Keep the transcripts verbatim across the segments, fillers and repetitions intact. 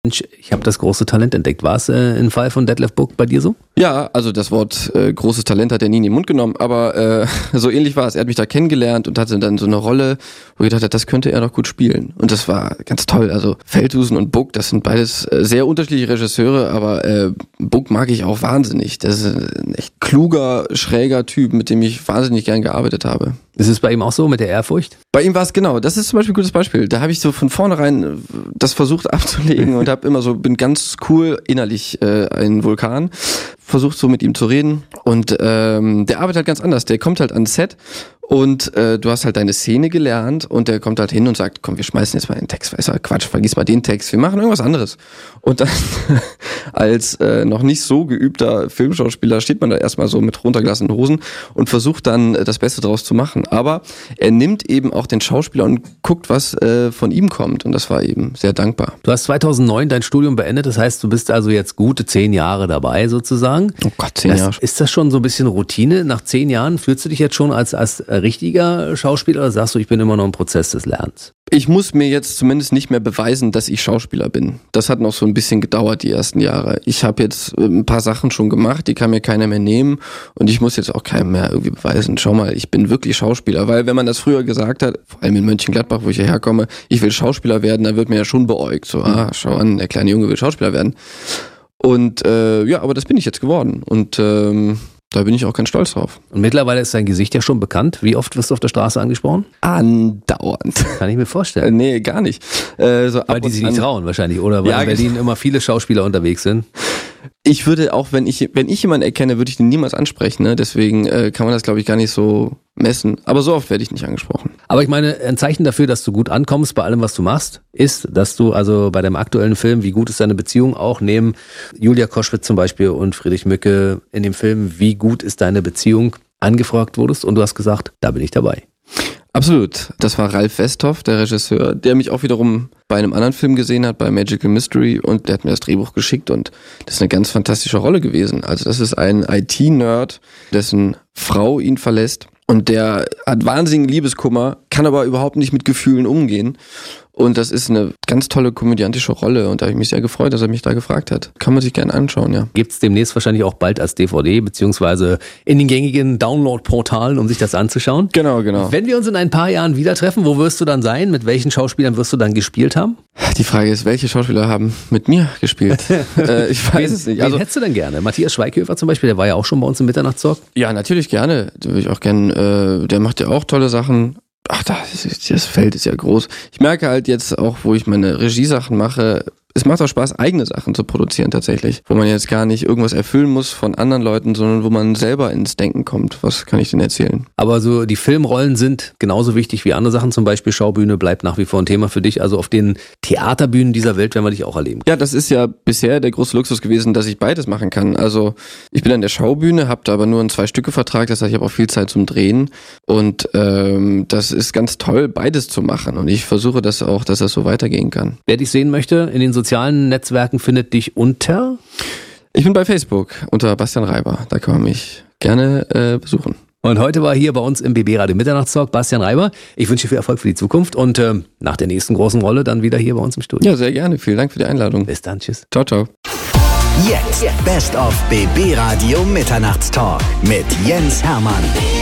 Mensch, ich habe das große Talent entdeckt. War es äh, im Fall von Detlef Buck bei dir so? Ja, also das Wort äh, großes Talent hat er nie in den Mund genommen, aber äh, so ähnlich war es. Er hat mich da kennengelernt und hatte dann so eine Rolle, wo ich dachte, das könnte er doch gut spielen. Und das war ganz toll. Also Feldhusen und Buck, das sind beides äh, sehr unterschiedliche Regisseure, aber äh, Buck mag ich auch wahnsinnig. Das ist ein echt kluger, schräger Typ, mit dem ich wahnsinnig gern gearbeitet habe. Ist es bei ihm auch so mit der Ehrfurcht? Bei ihm war es genau, das ist zum Beispiel ein gutes Beispiel. Da habe ich so von vornherein das versucht abzulegen und habe immer so, bin ganz cool innerlich äh, ein Vulkan, versucht so mit ihm zu reden und ähm, der arbeitet halt ganz anders. Der kommt halt ans Set und äh, du hast halt deine Szene gelernt und der kommt halt hin und sagt, komm, wir schmeißen jetzt mal den Text, weißt du, Quatsch, vergiss mal den Text, wir machen irgendwas anderes. Und dann als äh, noch nicht so geübter Filmschauspieler steht man da erstmal so mit runtergelassenen Hosen und versucht dann äh, das Beste draus zu machen. Aber er nimmt eben auch den Schauspieler und guckt, was äh, von ihm kommt und das war eben sehr dankbar. Du hast zweitausendneun dein Studium beendet, das heißt, du bist also jetzt gute zehn Jahre dabei sozusagen. Oh Gott, zehn das, Jahre. Ist das schon so ein bisschen Routine? Nach zehn Jahren fühlst du dich jetzt schon als, als richtiger Schauspieler oder sagst du, ich bin immer noch im Prozess des Lernens? Ich muss mir jetzt zumindest nicht mehr beweisen, dass ich Schauspieler bin. Das hat noch so ein bisschen gedauert, die ersten Jahre. Ich habe jetzt ein paar Sachen schon gemacht, die kann mir keiner mehr nehmen und ich muss jetzt auch keinem mehr irgendwie beweisen, schau mal, ich bin wirklich Schauspieler. Weil wenn man das früher gesagt hat, vor allem in Mönchengladbach, wo ich hierher komme, ich will Schauspieler werden, dann wird mir ja schon beäugt. So, ah, schau an, der kleine Junge will Schauspieler werden. Und äh, ja, aber das bin ich jetzt geworden und ähm, da bin ich auch ganz stolz drauf. Und mittlerweile ist dein Gesicht ja schon bekannt. Wie oft wirst du auf der Straße angesprochen? Andauernd. Kann ich mir vorstellen. Äh, nee, gar nicht. Äh, so weil die sich nicht trauen wahrscheinlich, oder? Weil ja, in Berlin immer viele Schauspieler unterwegs sind. Ich würde auch, wenn ich wenn ich jemanden erkenne, würde ich den niemals ansprechen. Ne? Deswegen äh, kann man das, glaube ich, gar nicht so messen. Aber so oft werde ich nicht angesprochen. Aber ich meine, ein Zeichen dafür, dass du gut ankommst bei allem, was du machst, ist, dass du also bei deinem aktuellen Film, Wie gut ist deine Beziehung, auch neben Julia Koschwitz zum Beispiel und Friedrich Mücke in dem Film Wie gut ist deine Beziehung angefragt wurdest und du hast gesagt, da bin ich dabei. Absolut. Das war Ralf Westhoff, der Regisseur, der mich auch wiederum bei einem anderen Film gesehen hat, bei Magical Mystery, und der hat mir das Drehbuch geschickt und das ist eine ganz fantastische Rolle gewesen. Also das ist ein I T-Nerd, dessen Frau ihn verlässt und der hat wahnsinnigen Liebeskummer, kann aber überhaupt nicht mit Gefühlen umgehen. Und das ist eine ganz tolle komödiantische Rolle und da habe ich mich sehr gefreut, dass er mich da gefragt hat. Kann man sich gerne anschauen, ja. Gibt's demnächst wahrscheinlich auch bald als D V D beziehungsweise in den gängigen Download-Portalen, um sich das anzuschauen? Genau, genau. Wenn wir uns in ein paar Jahren wieder treffen, wo wirst du dann sein? Mit welchen Schauspielern wirst du dann gespielt haben? Die Frage ist, welche Schauspieler haben mit mir gespielt? äh, ich weiß wen, es nicht. Wen Also, hättest du denn gerne? Matthias Schweighöfer zum Beispiel, der war ja auch schon bei uns im Mitternachtstalk. ja, natürlich gerne. Den würde ich auch gerne, äh, der macht ja auch tolle Sachen. Ach, das, ist, das Feld ist ja groß. Ich merke halt jetzt auch, wo ich meine Regiesachen mache, es macht auch Spaß, eigene Sachen zu produzieren tatsächlich. Wo man jetzt gar nicht irgendwas erfüllen muss von anderen Leuten, sondern wo man selber ins Denken kommt. Was kann ich denn erzählen? Aber so die Filmrollen sind genauso wichtig wie andere Sachen. Zum Beispiel Schaubühne bleibt nach wie vor ein Thema für dich. Also auf den Theaterbühnen dieser Welt werden wir dich auch erleben. Ja, das ist ja bisher der große Luxus gewesen, dass ich beides machen kann. Also ich bin an der Schaubühne, habe da aber nur einen Zwei-Stücke-Vertrag. Das heißt, ich habe auch viel Zeit zum Drehen. Und ähm, das ist ganz toll, beides zu machen. Und ich versuche das auch, dass das so weitergehen kann. Wer dich sehen möchte in den sozialen Netzwerken, findet dich unter? Ich bin bei Facebook unter Bastian Reiber. Da kann man mich gerne äh, besuchen. Und heute war hier bei uns im B B Radio Mitternachtstalk Bastian Reiber. Ich wünsche dir viel Erfolg für die Zukunft und äh, nach der nächsten großen Rolle dann wieder hier bei uns im Studio. Ja, sehr gerne. Vielen Dank für die Einladung. Bis dann. Tschüss. Ciao, ciao. Jetzt Best of B B Radio Mitternachtstalk mit Jens Hermann.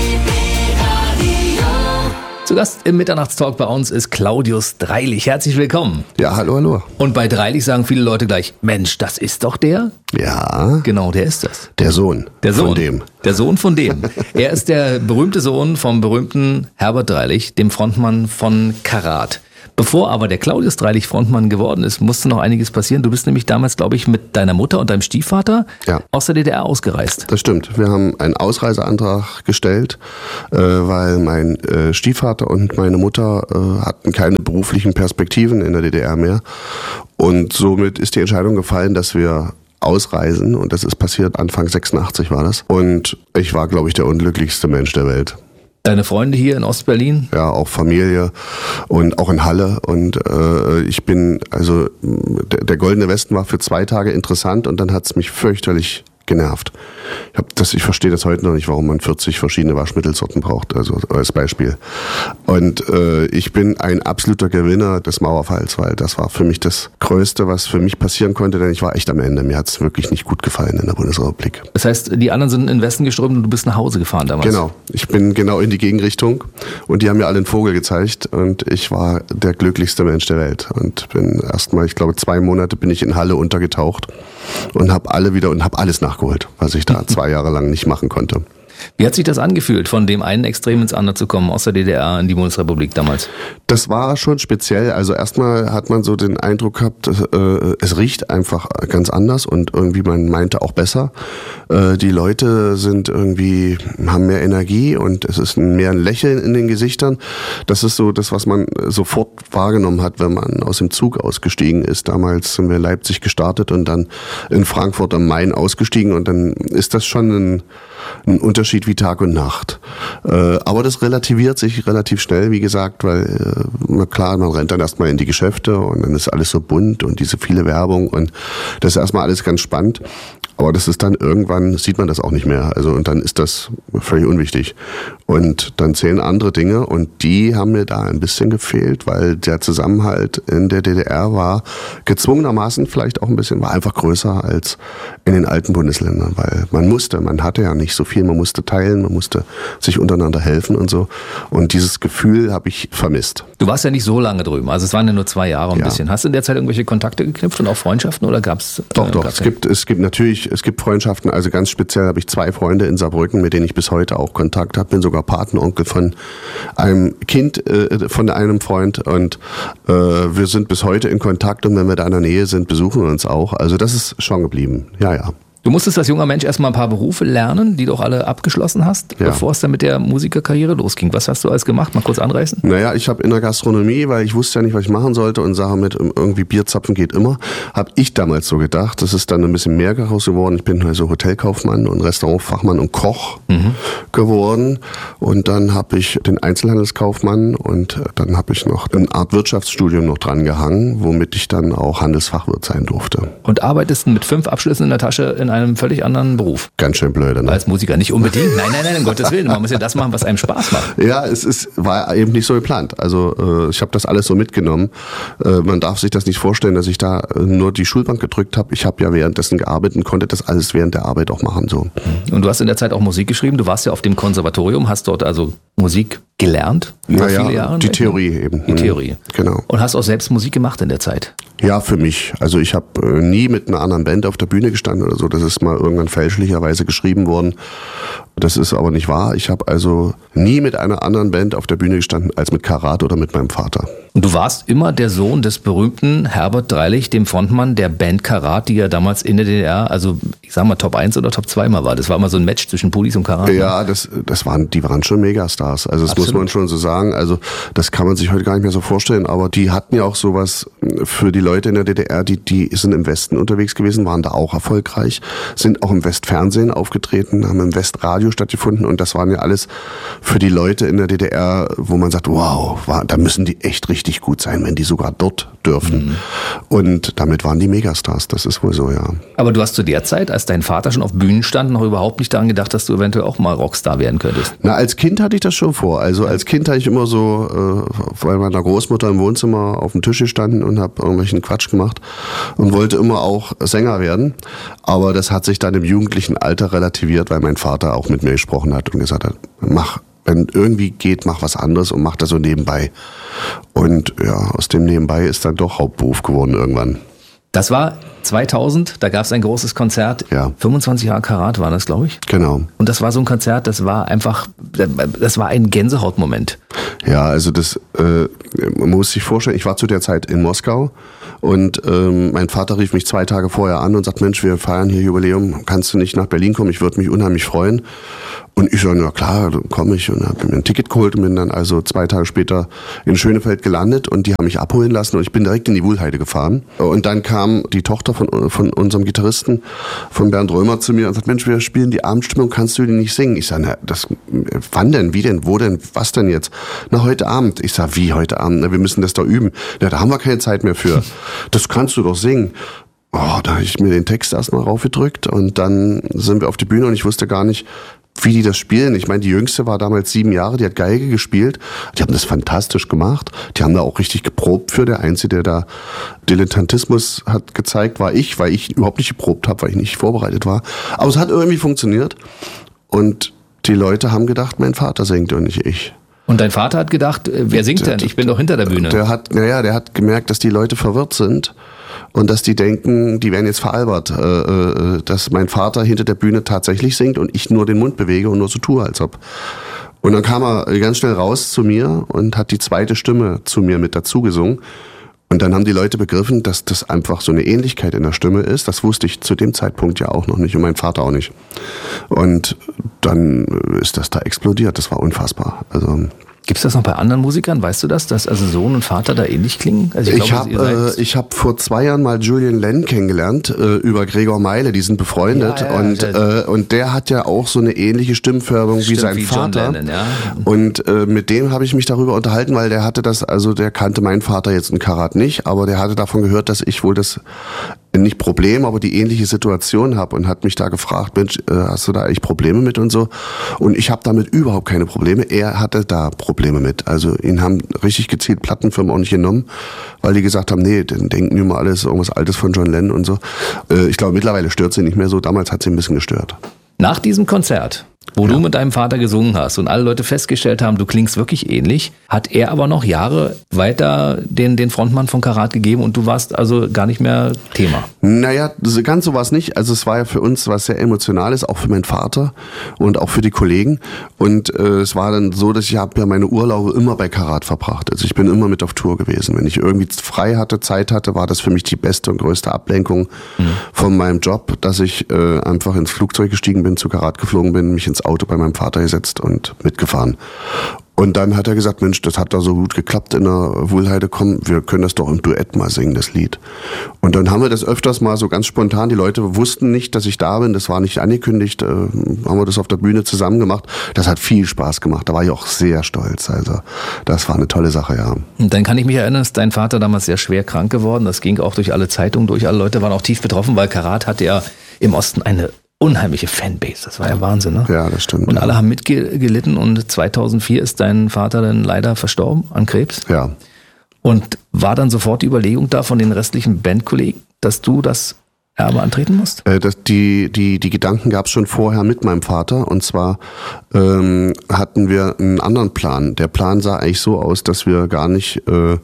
Zu Gast im Mitternachtstalk bei uns ist Claudius Dreilich. Herzlich willkommen. Ja, hallo, hallo. Und bei Dreilich sagen viele Leute gleich, Mensch, das ist doch der? Ja. Genau, der ist das. Der Sohn. Der Sohn. Von dem. Der Sohn von dem. Er ist der berühmte Sohn vom berühmten Herbert Dreilich, dem Frontmann von Karat. Bevor aber der Claudius Dreilich Frontmann geworden ist, musste noch einiges passieren. Du bist nämlich damals, glaube ich, mit deiner Mutter und deinem Stiefvater ja. aus der D D R ausgereist. Das stimmt. Wir haben einen Ausreiseantrag gestellt, äh, weil mein äh, Stiefvater und meine Mutter äh, hatten keine beruflichen Perspektiven in der D D R mehr. Und somit ist die Entscheidung gefallen, dass wir ausreisen. Und das ist passiert, Anfang sechsundachtzig war das. Und ich war, glaube ich, der unglücklichste Mensch der Welt. Deine Freunde hier in Ostberlin? Ja, auch Familie und auch in Halle. Und äh, ich bin, also der, der Goldene Westen war für zwei Tage interessant und dann hat's mich fürchterlich genervt. Ich, hab das, ich verstehe das heute noch nicht, warum man vierzig verschiedene Waschmittelsorten braucht, also als Beispiel. Und äh, ich bin ein absoluter Gewinner des Mauerfalls, weil das war für mich das Größte, was für mich passieren konnte, denn ich war echt am Ende. Mir hat es wirklich nicht gut gefallen in der Bundesrepublik. Das heißt, die anderen sind in den Westen geströmt und du bist nach Hause gefahren damals? Genau. Ich bin genau in die Gegenrichtung und die haben mir alle einen Vogel gezeigt und ich war der glücklichste Mensch der Welt und bin erstmal, ich glaube, zwei Monate bin ich in Halle untergetaucht und habe alle wieder und habe alles nachgeholt, was ich da zwei Jahre lang nicht machen konnte. Wie hat sich das angefühlt, von dem einen Extrem ins andere zu kommen, aus der D D R in die Bundesrepublik damals? Das war schon speziell. Also erstmal hat man so den Eindruck gehabt, äh, es riecht einfach ganz anders und irgendwie man meinte auch besser. Äh, die Leute sind irgendwie, haben mehr Energie und es ist mehr ein Lächeln in den Gesichtern. Das ist so das, was man sofort wahrgenommen hat, wenn man aus dem Zug ausgestiegen ist. Damals sind wir in Leipzig gestartet und dann in Frankfurt am Main ausgestiegen und dann ist das schon ein, ein Unterschied wie Tag und Nacht. Äh, aber das relativiert sich relativ schnell, wie gesagt, weil äh, klar, man rennt dann erstmal in die Geschäfte und dann ist alles so bunt und diese viele Werbung und das ist erstmal alles ganz spannend. Aber das ist dann irgendwann, sieht man das auch nicht mehr. Also und dann ist das völlig unwichtig. Und dann zählen andere Dinge und die haben mir da ein bisschen gefehlt, weil der Zusammenhalt in der D D R war gezwungenermaßen vielleicht auch ein bisschen, war einfach größer als in den alten Bundesländern, weil man musste, man hatte ja nicht so viel, man musste teilen, man musste sich untereinander helfen und so. Und dieses Gefühl habe ich vermisst. Du warst ja nicht so lange drüben, also es waren ja nur zwei Jahre ein ja. bisschen. Hast du in der Zeit irgendwelche Kontakte geknüpft und auch Freundschaften oder gab es? Doch, äh, doch, es gibt, es gibt natürlich, es gibt Freundschaften, also ganz speziell habe ich zwei Freunde in Saarbrücken, mit denen ich bis heute auch Kontakt habe, bin sogar Patenonkel von einem Kind, äh, von einem Freund und äh, wir sind bis heute in Kontakt und wenn wir da in der Nähe sind, besuchen wir uns auch. Also das ist schon geblieben, ja, ja. Du musstest als junger Mensch erstmal ein paar Berufe lernen, die du auch alle abgeschlossen hast, ja. bevor es dann mit der Musikerkarriere losging. Was hast du alles gemacht? Mal kurz anreißen. Naja, ich habe in der Gastronomie, weil ich wusste ja nicht, was ich machen sollte und sage mit irgendwie Bierzapfen geht immer, habe ich damals so gedacht. Das ist dann ein bisschen mehr daraus geworden. Ich bin also Hotelkaufmann und Restaurantfachmann und Koch mhm. geworden und dann habe ich den Einzelhandelskaufmann und dann habe ich noch eine Art Wirtschaftsstudium noch dran gehangen, womit ich dann auch Handelsfachwirt sein durfte. Und arbeitest mit fünf Abschlüssen in der Tasche in einem völlig anderen Beruf. Ganz schön blöde, ne? Als Musiker nicht unbedingt. Nein, nein, nein, um Gottes Willen. Man muss ja das machen, was einem Spaß macht. Ja, es ist, war eben nicht so geplant. Also äh, ich habe das alles so mitgenommen. Äh, man darf sich das nicht vorstellen, dass ich da nur die Schulbank gedrückt habe. Ich habe ja währenddessen gearbeitet und konnte das alles während der Arbeit auch machen. So. Und du hast in der Zeit auch Musik geschrieben. Du warst ja auf dem Konservatorium, hast dort also Musik gelernt über naja, viele Jahre. Die Theorie eben. Die Theorie. Genau. Und hast auch selbst Musik gemacht in der Zeit. Ja, für mich. Also ich habe äh, nie mit einer anderen Band auf der Bühne gestanden oder so. Das ist mal irgendwann fälschlicherweise geschrieben worden. Das ist aber nicht wahr. Ich habe also nie mit einer anderen Band auf der Bühne gestanden als mit Karat oder mit meinem Vater. Und du warst immer der Sohn des berühmten Herbert Dreilich, dem Frontmann der Band Karat, die ja damals in der D D R, also ich sag mal Top eins oder Top zwei mal war. Das war immer so ein Match zwischen Pulis und Karat. Ja, das, das waren, die waren schon Megastars. Also das Absolut. Muss man schon so sagen. Also das kann man sich heute gar nicht mehr so vorstellen. Aber die hatten ja auch sowas für die Leute in der D D R, die, die sind im Westen unterwegs gewesen, waren da auch erfolgreich, sind auch im Westfernsehen aufgetreten, haben im Westradio stattgefunden und das waren ja alles für die Leute in der D D R, wo man sagt, wow, war, da müssen die echt richtig gut sein, wenn die sogar dort dürfen. Mhm. Und damit waren die Megastars, das ist wohl so, ja. Aber du hast zu der Zeit, als dein Vater schon auf Bühnen stand, noch überhaupt nicht daran gedacht, dass du eventuell auch mal Rockstar werden könntest? Na, als Kind hatte ich das schon vor. Also als Kind hatte ich immer so, äh, bei meiner Großmutter im Wohnzimmer auf dem Tisch gestanden und habe irgendwelchen Quatsch gemacht und wollte immer auch Sänger werden. Aber das hat sich dann im jugendlichen Alter relativiert, weil mein Vater auch mit mir gesprochen hat und gesagt hat, mach, wenn irgendwie geht, mach was anderes und mach das so nebenbei. Und ja, aus dem Nebenbei ist dann doch Hauptberuf geworden irgendwann. Das war zweitausend, da gab es ein großes Konzert. Ja. fünfundzwanzig Jahre Karat war das, glaube ich. Genau. Und das war so ein Konzert, das war einfach, das war ein Gänsehautmoment. Ja, also das, äh, man muss sich vorstellen, ich war zu der Zeit in Moskau und ähm, mein Vater rief mich zwei Tage vorher an und sagt, Mensch, wir feiern hier Jubiläum, kannst du nicht nach Berlin kommen? Ich würde mich unheimlich freuen. Und ich so, na klar, dann komme ich und habe mir ein Ticket geholt und bin dann also zwei Tage später in Schönefeld gelandet und die haben mich abholen lassen und ich bin direkt in die Wuhlheide gefahren. Und dann kam die Tochter von, von unserem Gitarristen, von Bernd Römer zu mir und sagt, Mensch, wir spielen die Abendstimmung, kannst du die nicht singen? Ich sage, na, das, wann denn, wie denn, wo denn, was denn jetzt? Na, heute Abend. Ich sage, wie heute Abend? Na, wir müssen das da üben. Na, da haben wir keine Zeit mehr für. Das kannst du doch singen. oh, da habe ich mir den Text erstmal raufgedrückt und dann sind wir auf die Bühne und ich wusste gar nicht, wie die das spielen. Ich meine, die Jüngste war damals sieben Jahre, die hat Geige gespielt. Die haben das fantastisch gemacht. Die haben da auch richtig geprobt für. Der Einzige, der da Dilettantismus hat gezeigt, war ich, weil ich überhaupt nicht geprobt habe, weil ich nicht vorbereitet war. Aber es hat irgendwie funktioniert. Und die Leute haben gedacht, mein Vater singt und nicht ich. Und dein Vater hat gedacht, wer singt denn? Ich bin doch hinter der Bühne. Der hat, naja, der hat gemerkt, dass die Leute verwirrt sind. Und dass die denken, die werden jetzt veralbert, äh, äh, dass mein Vater hinter der Bühne tatsächlich singt und ich nur den Mund bewege und nur so tue, als ob. Und dann kam er ganz schnell raus zu mir und hat die zweite Stimme zu mir mit dazu gesungen. Und dann haben die Leute begriffen, dass das einfach so eine Ähnlichkeit in der Stimme ist. Das wusste ich zu dem Zeitpunkt ja auch noch nicht und mein Vater auch nicht. Und dann ist das da explodiert. Das war unfassbar. Also gibt es das noch bei anderen Musikern? Weißt du das, dass also Sohn und Vater da ähnlich klingen? Also ich ich habe äh, ich hab vor zwei Jahren mal Julian Lenn kennengelernt äh, über Gregor Meile, die sind befreundet ja, ja, und äh, und der hat ja auch so eine ähnliche Stimmfärbung wie sein wie Vater. John Lennon, ja. Und äh, mit dem habe ich mich darüber unterhalten, weil der hatte das, also der kannte meinen Vater jetzt in Karat nicht, aber der hatte davon gehört, dass ich wohl das nicht Problem, aber die ähnliche Situation habe und hat mich da gefragt, Mensch, äh, hast du da eigentlich Probleme mit und so? Und ich habe damit überhaupt keine Probleme. Er hatte da Probleme mit. Also ihn haben richtig gezielt Plattenfirmen auch nicht genommen, weil die gesagt haben, nee, dann denken die mal alles irgendwas Altes von John Lennon und so. Äh, ich glaube, mittlerweile stört sie nicht mehr so. Damals hat sie ein bisschen gestört. Nach diesem Konzert, wo ja. du mit deinem Vater gesungen hast und alle Leute festgestellt haben, du klingst wirklich ähnlich, hat er aber noch Jahre weiter den, den Frontmann von Karat gegeben und du warst also gar nicht mehr Thema. Naja, ganz so war es nicht. Also es war ja für uns was sehr Emotionales, auch für meinen Vater und auch für die Kollegen. Und äh, es war dann so, dass ich habe ja meine Urlaube immer bei Karat verbracht. Also ich bin immer mit auf Tour gewesen. Wenn ich irgendwie frei hatte, Zeit hatte, war das für mich die beste und größte Ablenkung mhm. von meinem Job, dass ich äh, einfach ins Flugzeug gestiegen bin, zu Karat geflogen bin, mich ins Auto bei meinem Vater gesetzt und mitgefahren. Und dann hat er gesagt, Mensch, das hat da so gut geklappt in der Wuhlheide, komm, wir können das doch im Duett mal singen, das Lied. Und dann haben wir das öfters mal so ganz spontan, die Leute wussten nicht, dass ich da bin, das war nicht angekündigt, äh, haben wir das auf der Bühne zusammen gemacht. Das hat viel Spaß gemacht, da war ich auch sehr stolz, also das war eine tolle Sache, ja. Und dann kann ich mich erinnern, ist dein Vater damals sehr schwer krank geworden, das ging auch durch alle Zeitungen durch, alle Leute waren auch tief betroffen, weil Karat hatte ja im Osten eine unheimliche Fanbase, das war ja Wahnsinn, ne? Ja, das stimmt. Und alle haben mitgelitten und zweitausendvier ist dein Vater dann leider verstorben an Krebs. Ja. Und war dann sofort die Überlegung da von den restlichen Bandkollegen, dass du das Erbe antreten musst? Äh, das, die, die, die Gedanken gab es schon vorher mit meinem Vater und zwar ähm, hatten wir einen anderen Plan. Der Plan sah eigentlich so aus, dass wir gar nicht äh,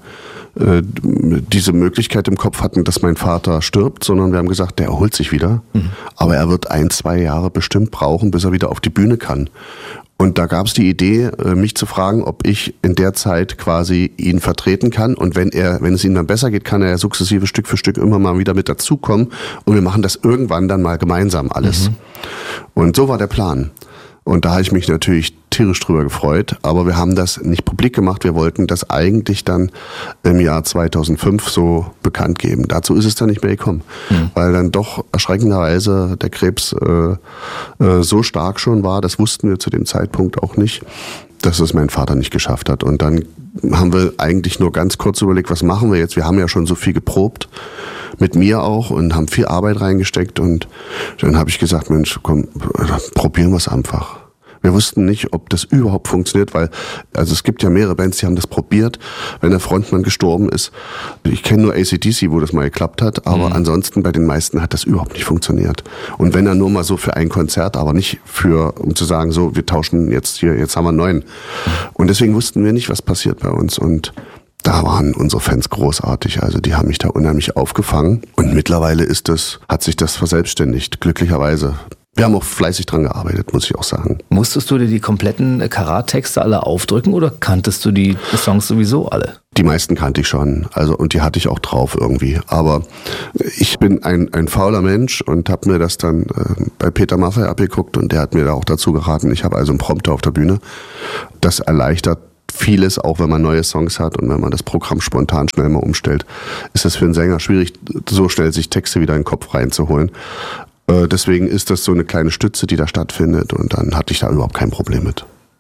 diese Möglichkeit im Kopf hatten, dass mein Vater stirbt, sondern wir haben gesagt, der erholt sich wieder, mhm. aber er wird ein, zwei Jahre bestimmt brauchen, bis er wieder auf die Bühne kann. Und da gab es die Idee, mich zu fragen, ob ich in der Zeit quasi ihn vertreten kann und wenn er, wenn es ihm dann besser geht, kann er sukzessive Stück für Stück immer mal wieder mit dazukommen und wir machen das irgendwann dann mal gemeinsam alles. Mhm. Und so war der Plan. Und da habe ich mich natürlich tierisch drüber gefreut, aber wir haben das nicht publik gemacht. Wir wollten das eigentlich dann im Jahr zweitausendfünf so bekannt geben. Dazu ist es dann nicht mehr gekommen, mhm. weil dann doch erschreckenderweise der Krebs äh, äh, so stark schon war, das wussten wir zu dem Zeitpunkt auch nicht, dass es mein Vater nicht geschafft hat. Und dann haben wir eigentlich nur ganz kurz überlegt, was machen wir jetzt? Wir haben ja schon so viel geprobt, mit mir auch, und haben viel Arbeit reingesteckt. Und dann habe ich gesagt, Mensch, komm, probieren wir es einfach. Wir wussten nicht, ob das überhaupt funktioniert, weil, also es gibt ja mehrere Bands, die haben das probiert, wenn der Frontmann gestorben ist. Ich kenne nur A C D C, wo das mal geklappt hat, aber mhm. ansonsten bei den meisten hat das überhaupt nicht funktioniert. Und wenn dann nur mal so für ein Konzert, aber nicht für, um zu sagen, so, wir tauschen jetzt hier, jetzt haben wir einen neuen. Und deswegen wussten wir nicht, was passiert bei uns. Und da waren unsere Fans großartig, also die haben mich da unheimlich aufgefangen. Und mittlerweile ist das, hat sich das verselbstständigt, glücklicherweise. Wir haben auch fleißig dran gearbeitet, muss ich auch sagen. Musstest du dir die kompletten Karat-Texte alle aufdrücken oder kanntest du die Songs sowieso alle? Die meisten kannte ich schon, also und die hatte ich auch drauf irgendwie. Aber ich bin ein, ein fauler Mensch und habe mir das dann äh, bei Peter Maffay abgeguckt und der hat mir da auch dazu geraten. Ich habe also einen Prompter auf der Bühne. Das erleichtert vieles, auch wenn man neue Songs hat und wenn man das Programm spontan schnell mal umstellt, ist es für einen Sänger schwierig, so schnell sich Texte wieder in den Kopf reinzuholen. Deswegen ist das so eine kleine Stütze, die da stattfindet und dann hatte ich da überhaupt kein Problem mit.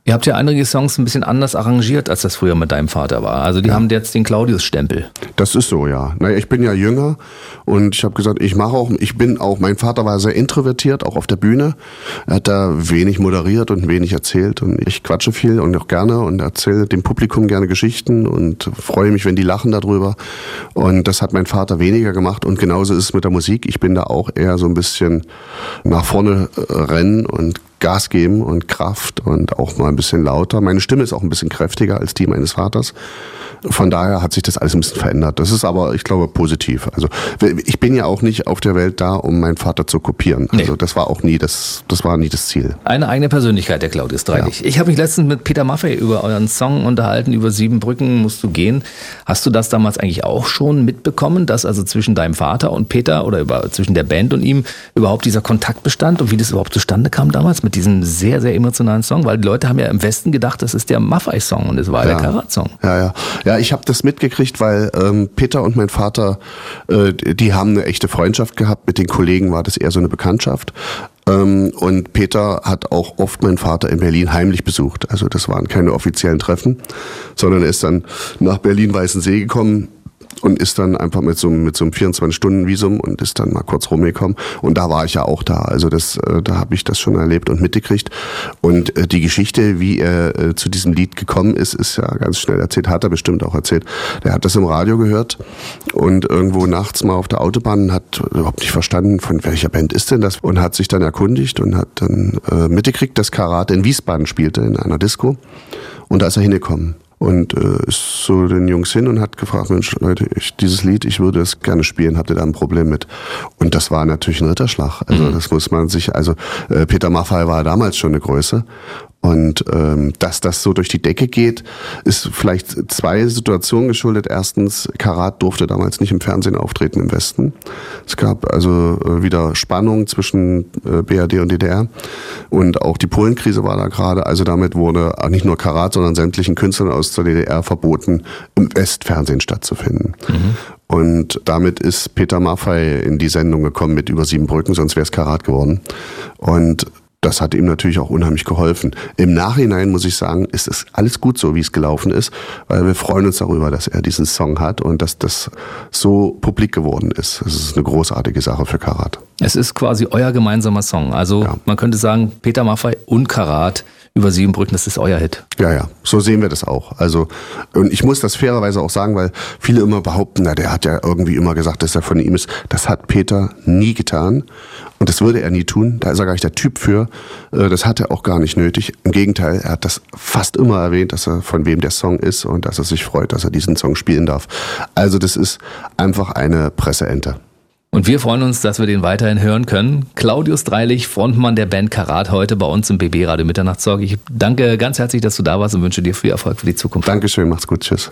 Ihr habt ja einige Songs ein bisschen anders arrangiert, als das früher mit deinem Vater war. Also die ja. haben jetzt den Claudius-Stempel. Das ist so, ja. Naja, ich bin ja jünger und ich habe gesagt, ich mache auch, ich bin auch, mein Vater war sehr introvertiert, auch auf der Bühne. Er hat da wenig moderiert und wenig erzählt und ich quatsche viel und auch gerne und erzähle dem Publikum gerne Geschichten und freue mich, wenn die lachen darüber. Und das hat mein Vater weniger gemacht und genauso ist es mit der Musik. Ich bin da auch eher so ein bisschen nach vorne rennen und Gas geben und Kraft und auch mal ein bisschen lauter. Meine Stimme ist auch ein bisschen kräftiger als die meines Vaters. Von daher hat sich das alles ein bisschen verändert. Das ist aber, ich glaube, positiv. Also ich bin ja auch nicht auf der Welt da, um meinen Vater zu kopieren. Also das war auch nie das, das war nie das Ziel. Eine eigene Persönlichkeit, der Claudius Dreilich. Ja. Ich habe mich letztens mit Peter Maffay über euren Song unterhalten, über Sieben Brücken musst du gehen. Hast du das damals eigentlich auch schon mitbekommen, dass also zwischen deinem Vater und Peter oder über, zwischen der Band und ihm überhaupt dieser Kontakt bestand und wie das überhaupt zustande kam damals mit diesem sehr, sehr emotionalen Song? Weil die Leute haben ja im Westen gedacht, das ist der Maffay-Song und es war ja der Karat-Song. Ja, ja. Ja, ich habe das mitgekriegt, weil ähm, Peter und mein Vater, äh, die haben eine echte Freundschaft gehabt. Mit den Kollegen war das eher so eine Bekanntschaft. Ähm, und Peter hat auch oft meinen Vater in Berlin heimlich besucht. Also das waren keine offiziellen Treffen, sondern er ist dann nach Berlin-Weißensee gekommen und ist dann einfach mit so, mit so einem vierundzwanzig-Stunden-Visum und ist dann mal kurz rumgekommen. Und da war ich ja auch da. Also das, äh, da habe ich das schon erlebt und mitgekriegt. Und äh, die Geschichte, wie er äh, zu diesem Lied gekommen ist, ist ja ganz schnell erzählt. Hat er bestimmt auch erzählt. Der hat das im Radio gehört und irgendwo nachts mal auf der Autobahn, hat überhaupt nicht verstanden, von welcher Band ist denn das? Und hat sich dann erkundigt und hat dann äh, mitgekriegt, dass Karat in Wiesbaden spielte, in einer Disco. Und da ist er hingekommen. Und äh, ist so den Jungs hin und hat gefragt, Mensch, Leute, ich, dieses Lied, ich würde es gerne spielen, habt ihr da ein Problem mit? Und das war natürlich ein Ritterschlag. Also mhm. das muss man sich, also äh, Peter Maffay war damals schon eine Größe. Und ähm, dass das so durch die Decke geht, ist vielleicht zwei Situationen geschuldet. Erstens, Karat durfte damals nicht im Fernsehen auftreten im Westen. Es gab also äh, wieder Spannung zwischen äh, B R D und D D R. Und auch die Polenkrise war da gerade. Also damit wurde nicht nur Karat, sondern sämtlichen Künstlern aus der D D R verboten, im Westfernsehen stattzufinden. Mhm. Und damit ist Peter Maffay in die Sendung gekommen mit Über sieben Brücken, sonst wäre es Karat geworden. Und das hat ihm natürlich auch unheimlich geholfen. Im Nachhinein muss ich sagen, ist es alles gut so, wie es gelaufen ist, weil wir freuen uns darüber, dass er diesen Song hat und dass das so publik geworden ist. Das ist eine großartige Sache für Karat. Es ist quasi euer gemeinsamer Song. Also ja. Man könnte sagen, Peter Maffay und Karat, Über sieben Brücken, das ist euer Hit. Ja, ja, so sehen wir das auch. Also, und ich muss das fairerweise auch sagen, weil viele immer behaupten, na, der hat ja irgendwie immer gesagt, dass er von ihm ist. Das hat Peter nie getan. Und das würde er nie tun. Da ist er gar nicht der Typ für. Das hat er auch gar nicht nötig. Im Gegenteil, er hat das fast immer erwähnt, dass er von wem der Song ist und dass er sich freut, dass er diesen Song spielen darf. Also das ist einfach eine Presseente. Und wir freuen uns, dass wir den weiterhin hören können. Claudius Dreilich, Frontmann der Band Karat, heute bei uns im B B Radio Mitternachtstalk. Ich danke ganz herzlich, dass du da warst und wünsche dir viel Erfolg für die Zukunft. Dankeschön, macht's gut, tschüss.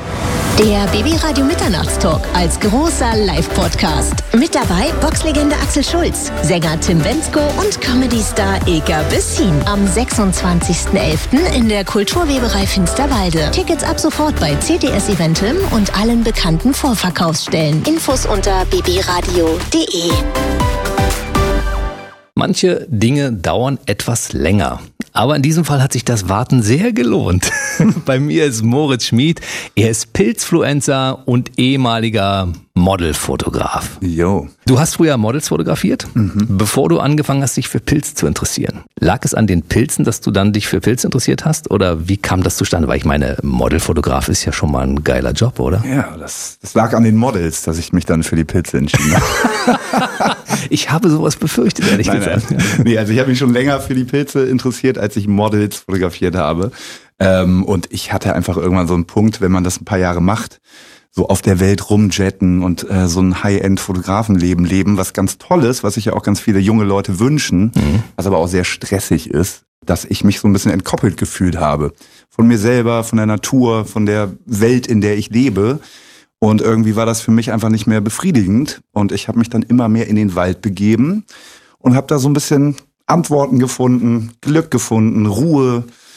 Der B B Radio Mitternachtstalk als großer Live-Podcast. Mit dabei Boxlegende Axel Schulz, Sänger Tim Bendzko und Comedy-Star Ilka Bessin. Am sechsundzwanzigsten elften in der Kulturweberei Finsterwalde. Tickets ab sofort bei C T S Eventim und allen bekannten Vorverkaufsstellen. Infos unter b b radio punkt d e. Manche Dinge dauern etwas länger. Aber in diesem Fall hat sich das Warten sehr gelohnt. Bei mir ist Moritz Schmid. Er ist Pilzfluencer und ehemaliger Modelfotograf. Jo. Du hast früher Models fotografiert, mhm. bevor du angefangen hast, dich für Pilz zu interessieren. Lag es an den Pilzen, dass du dann dich für Pilz interessiert hast? Oder wie kam das zustande? Weil ich meine, Modelfotograf ist ja schon mal ein geiler Job, oder? Ja, das, das lag an den Models, dass ich mich dann für die Pilze entschieden habe. Ich habe sowas befürchtet, ehrlich nein, gesagt. Nein. Nee, also ich habe mich schon länger für die Pilze interessiert, als ich Models fotografiert habe. Ähm, und ich hatte einfach irgendwann so einen Punkt, wenn man das ein paar Jahre macht, so auf der Welt rumjetten und äh, so ein High-End-Fotografenleben leben, was ganz toll ist, was sich ja auch ganz viele junge Leute wünschen, mhm. was aber auch sehr stressig ist, dass ich mich so ein bisschen entkoppelt gefühlt habe. Von mir selber, von der Natur, von der Welt, in der ich lebe. Und irgendwie war das für mich einfach nicht mehr befriedigend. Und ich habe mich dann immer mehr in den Wald begeben und habe da so ein bisschen Antworten gefunden, Glück gefunden, Ruhe.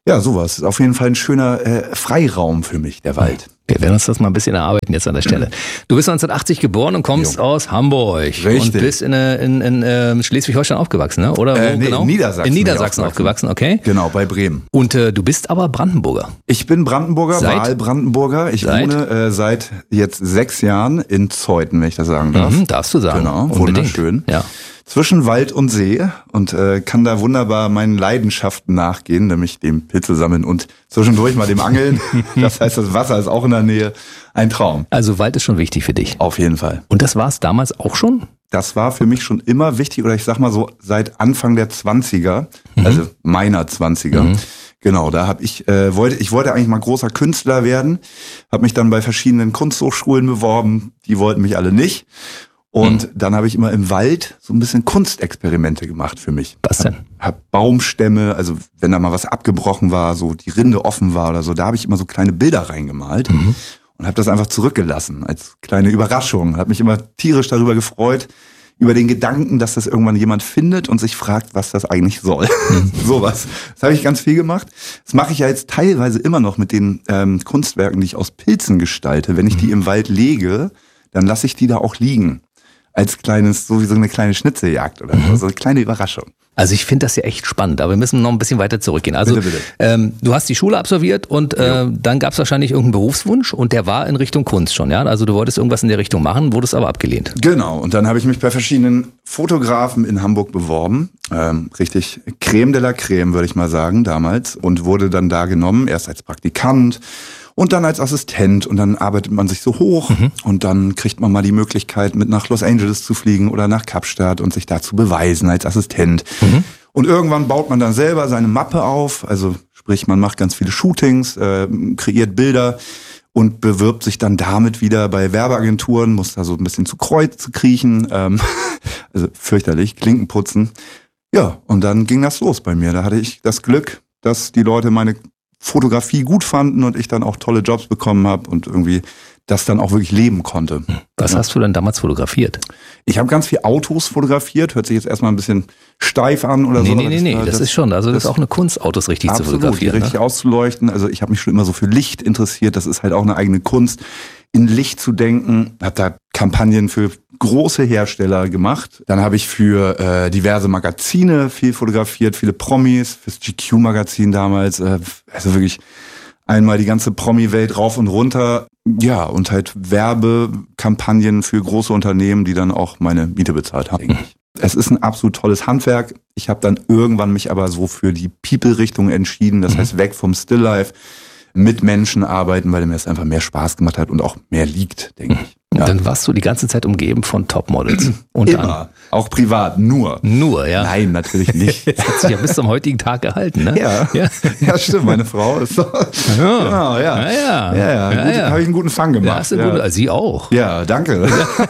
Ja, sowas. Ist auf jeden Fall ein schöner äh, Freiraum für mich, der Wald. Wir werden uns das mal ein bisschen erarbeiten jetzt an der Stelle. Du bist neunzehnhundertachtzig geboren und kommst jo. aus Hamburg. Richtig. Und bist in, in, in, in Schleswig-Holstein aufgewachsen, ne? Oder wo äh, nee, genau? in Niedersachsen. In Niedersachsen aufgewachsen, okay. Genau, bei Bremen. Und äh, du bist aber Brandenburger. Ich bin Brandenburger, Seit? Wahlbrandenburger. Ich Seit? wohne äh, seit jetzt sechs Jahren in Zeuthen, wenn ich das sagen darf. Mhm, darfst du sagen. Genau, unbedingt. wunderschön. Ja. Zwischen Wald und See und äh, kann da wunderbar meinen Leidenschaften nachgehen, nämlich dem Pilze sammeln und zwischendurch mal dem Angeln. Das heißt, das Wasser ist auch in der Nähe. Ein Traum. Also Wald ist schon wichtig für dich. Auf jeden Fall. Und das war es damals auch schon? Das war für mich schon immer wichtig, oder ich sag mal so seit Anfang der Zwanziger, mhm. also meiner Zwanziger. Mhm. Genau, da habe ich äh, wollte ich wollte eigentlich mal großer Künstler werden, habe mich dann bei verschiedenen Kunsthochschulen beworben, die wollten mich alle nicht. Und mhm. dann habe ich immer im Wald so ein bisschen Kunstexperimente gemacht für mich. Was denn? Hab, hab Baumstämme, also wenn da mal was abgebrochen war, so die Rinde offen war oder so, da habe ich immer so kleine Bilder reingemalt mhm. und habe das einfach zurückgelassen als kleine Überraschung. Habe mich immer tierisch darüber gefreut, über den Gedanken, dass das irgendwann jemand findet und sich fragt, was das eigentlich soll. Mhm. Sowas. Das habe ich ganz viel gemacht. Das mache ich ja jetzt teilweise immer noch mit den ähm, Kunstwerken, die ich aus Pilzen gestalte. Wenn ich die im Wald lege, dann lasse ich die da auch liegen. Als kleines, so wie so eine kleine Schnitzeljagd oder so, so eine kleine Überraschung. Also ich finde das ja echt spannend, aber wir müssen noch ein bisschen weiter zurückgehen. Also bitte, bitte. Ähm, du hast die Schule absolviert und äh, dann gab es wahrscheinlich irgendeinen Berufswunsch und der war in Richtung Kunst schon, ja? Also du wolltest irgendwas in der Richtung machen, wurdest aber abgelehnt. Genau, und dann habe ich mich bei verschiedenen Fotografen in Hamburg beworben. Ähm, richtig Creme de la Creme, würde ich mal sagen, damals. Und wurde dann da genommen, erst als Praktikant und dann als Assistent, und dann arbeitet man sich so hoch mhm. und dann kriegt man mal die Möglichkeit, mit nach Los Angeles zu fliegen oder nach Kapstadt und sich da zu beweisen als Assistent. Mhm. Und irgendwann baut man dann selber seine Mappe auf, also sprich, man macht ganz viele Shootings, äh, kreiert Bilder und bewirbt sich dann damit wieder bei Werbeagenturen, muss da so ein bisschen zu Kreuz kriechen, ähm, also fürchterlich, Klinken putzen. Ja, und dann ging das los bei mir. Da hatte ich das Glück, dass die Leute meine Fotografie gut fanden und ich dann auch tolle Jobs bekommen habe und irgendwie das dann auch wirklich leben konnte. Was ja. hast du denn damals fotografiert? Ich habe ganz viel Autos fotografiert, hört sich jetzt erstmal ein bisschen steif an oder nee, so. Nee, nee, nee, das, das ist schon, also das, das ist auch eine Kunst, Autos richtig absolut, zu fotografieren. Die richtig ne? auszuleuchten, also ich habe mich schon immer so für Licht interessiert, das ist halt auch eine eigene Kunst, in Licht zu denken, habe da Kampagnen für große Hersteller gemacht. Dann habe ich für äh, diverse Magazine viel fotografiert, viele Promis, fürs G Q-Magazin damals, äh, also wirklich einmal die ganze Promi-Welt rauf und runter. Ja, und halt Werbekampagnen für große Unternehmen, die dann auch meine Miete bezahlt haben. Es ist ein absolut tolles Handwerk. Ich habe dann irgendwann mich aber so für die People-Richtung entschieden, das heißt weg vom Still-Life, mit Menschen arbeiten, weil mir das einfach mehr Spaß gemacht hat und auch mehr liegt, denke ich. Und Ja. dann warst du die ganze Zeit umgeben von Topmodels. Und Immer. dann Auch privat, nur. nur, ja. Nein, natürlich nicht. Das hat sich ja bis zum heutigen Tag gehalten, ne? Ja. Ja, Ja, stimmt, meine Frau ist so. ja. Genau, ja. Ja, ja. Ja, ja, Ja, gut, ja. habe ich einen guten Fang Ja, gemacht. hast du ja. gut, also sie auch. Ja, danke.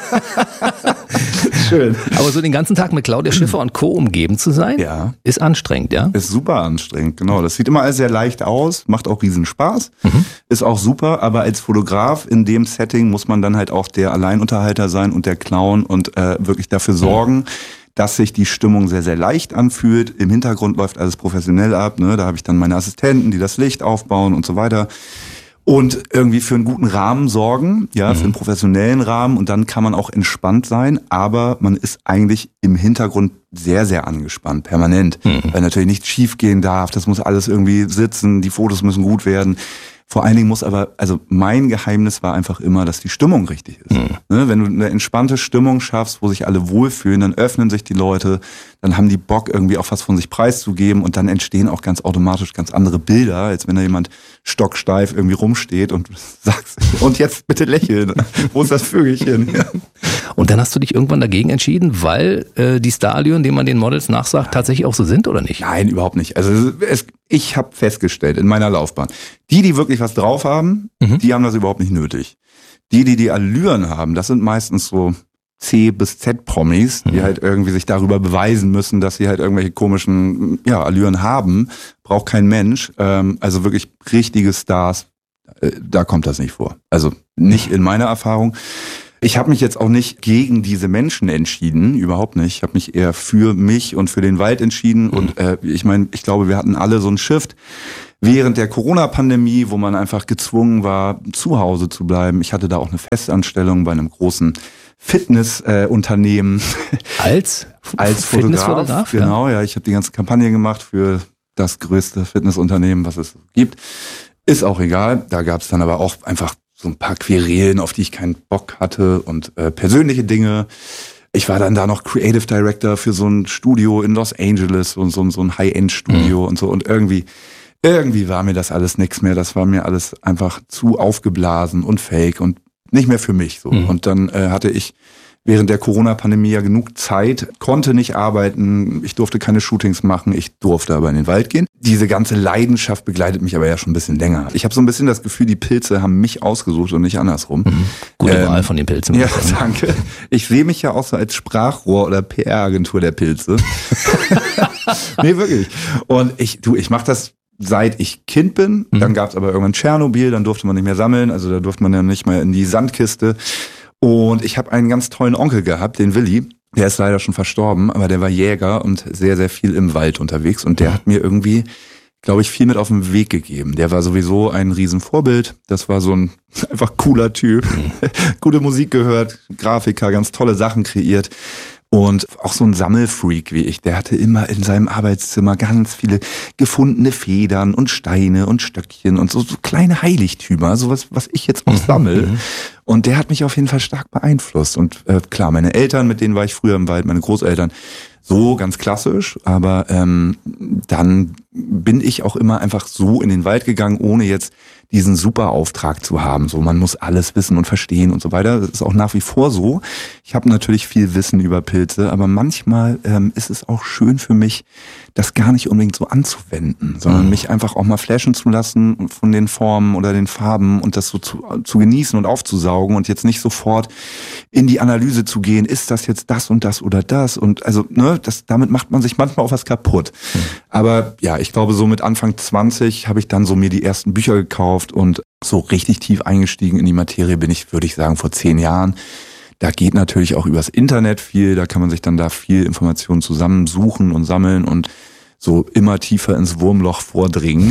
Schön. Aber so den ganzen Tag mit Claudia Schiffer und Co. umgeben zu sein, Ja. ist anstrengend, ja? Ist super anstrengend, genau. Das sieht immer alles sehr leicht aus, macht auch riesen Spaß, Mhm. ist auch super, aber als Fotograf in dem Setting muss man dann halt auch der Alleinunterhalter sein und der Clown und äh, wirklich dafür sorgen, dass sich die Stimmung sehr, sehr leicht anfühlt. Im Hintergrund läuft alles professionell ab, ne? Da habe ich dann meine Assistenten, die das Licht aufbauen und so weiter. Und irgendwie für einen guten Rahmen sorgen, ja, für einen professionellen Rahmen, und dann kann man auch entspannt sein, aber man ist eigentlich im Hintergrund sehr, sehr angespannt, permanent, Mhm. weil natürlich nichts schief gehen darf, das muss alles irgendwie sitzen, die Fotos müssen gut werden. Vor allen Dingen muss aber, also mein Geheimnis war einfach immer, dass die Stimmung richtig ist. Mhm. Ne, wenn du eine entspannte Stimmung schaffst, wo sich alle wohlfühlen, dann öffnen sich die Leute, dann haben die Bock, irgendwie auch was von sich preiszugeben, und dann entstehen auch ganz automatisch ganz andere Bilder, als wenn da jemand stocksteif irgendwie rumsteht und sagst, und jetzt bitte lächeln, wo ist das Vögelchen? Ja. Und dann hast du dich irgendwann dagegen entschieden, weil äh, die Starallüren, denen man den Models nachsagt, tatsächlich auch so sind, oder nicht? Nein, überhaupt nicht. Also es, ich habe festgestellt in meiner Laufbahn, die, die wirklich was drauf haben, Mhm. die haben das überhaupt nicht nötig. Die, die die Allüren haben, das sind meistens so C bis Z-Promis, die Mhm. halt irgendwie sich darüber beweisen müssen, dass sie halt irgendwelche komischen, ja, Allüren haben. Braucht kein Mensch. Ähm, also wirklich richtige Stars, äh, da kommt das nicht vor. Also nicht in meiner Erfahrung. Ich habe mich jetzt auch nicht gegen diese Menschen entschieden, überhaupt nicht. Ich habe mich eher für mich und für den Wald entschieden. Und äh, ich meine, ich glaube, wir hatten alle so einen Shift. während der Corona-Pandemie, wo man einfach gezwungen war, zu Hause zu bleiben. Ich hatte da auch eine Festanstellung bei einem großen Fitnessunternehmen. Äh, als? Als Fotograf. Genau, ja. Ich habe die ganze Kampagne gemacht für das größte Fitnessunternehmen, was es gibt. Ist auch egal. Da gab es dann aber auch einfach so ein paar Querelen, auf die ich keinen Bock hatte und äh, persönliche Dinge. Ich war dann da noch Creative Director für so ein Studio in Los Angeles und so, so ein High-End-Studio mhm. und so. Und irgendwie, irgendwie war mir das alles nichts mehr. Das war mir alles einfach zu aufgeblasen und fake und nicht mehr für mich. So. Mhm. Und dann äh, hatte ich während der Corona-Pandemie ja genug Zeit, konnte nicht arbeiten, ich durfte keine Shootings machen, ich durfte aber in den Wald gehen. Diese ganze Leidenschaft begleitet mich aber ja schon ein bisschen länger. Ich habe so ein bisschen das Gefühl, die Pilze haben mich ausgesucht und nicht andersrum. Mhm. Gute ähm, Wahl von den Pilzen. Ja, danke. Ich sehe mich ja auch so als Sprachrohr oder P R-Agentur der Pilze. Nee, wirklich. Und ich, du, ich mache das seit ich Kind bin. Mhm. Dann gab es aber irgendwann Tschernobyl, dann durfte man nicht mehr sammeln, also da durfte man ja nicht mehr in die Sandkiste. Und ich habe einen ganz tollen Onkel gehabt, den Willi. Der ist leider schon verstorben, aber der war Jäger und sehr, sehr viel im Wald unterwegs. Und der hat mir irgendwie, glaube ich, viel mit auf den Weg gegeben. Der war sowieso ein Riesenvorbild. Das war so ein einfach cooler Typ. Mhm. Gute Musik gehört, Grafiker, ganz tolle Sachen kreiert. Und auch so ein Sammelfreak wie ich, der hatte immer in seinem Arbeitszimmer ganz viele gefundene Federn und Steine und Stöckchen und so, so kleine Heiligtümer, sowas, was ich jetzt auch sammle. Und der hat mich auf jeden Fall stark beeinflusst. Und äh, klar, meine Eltern, mit denen war ich früher im Wald, meine Großeltern, so ganz klassisch. Aber ähm, dann bin ich auch immer einfach so in den Wald gegangen, ohne jetzt diesen super Auftrag zu haben. So, man muss alles wissen und verstehen und so weiter. Das ist auch nach wie vor so. Ich habe natürlich viel Wissen über Pilze, aber manchmal ähm, ist es auch schön für mich, das gar nicht unbedingt so anzuwenden, sondern mhm. mich einfach auch mal flashen zu lassen von den Formen oder den Farben und das so zu, zu genießen und aufzusaugen und jetzt nicht sofort in die Analyse zu gehen, ist das jetzt das und das oder das? Und also, ne, das, damit macht man sich manchmal auch was kaputt. Mhm. Aber ja, ich glaube, so mit Anfang zwanzig habe ich dann so mir die ersten Bücher gekauft und so richtig tief eingestiegen in die Materie bin ich, würde ich sagen, vor zehn Jahren. Da geht natürlich auch übers Internet viel, da kann man sich dann da viel Informationen zusammensuchen und sammeln und so immer tiefer ins Wurmloch vordringen.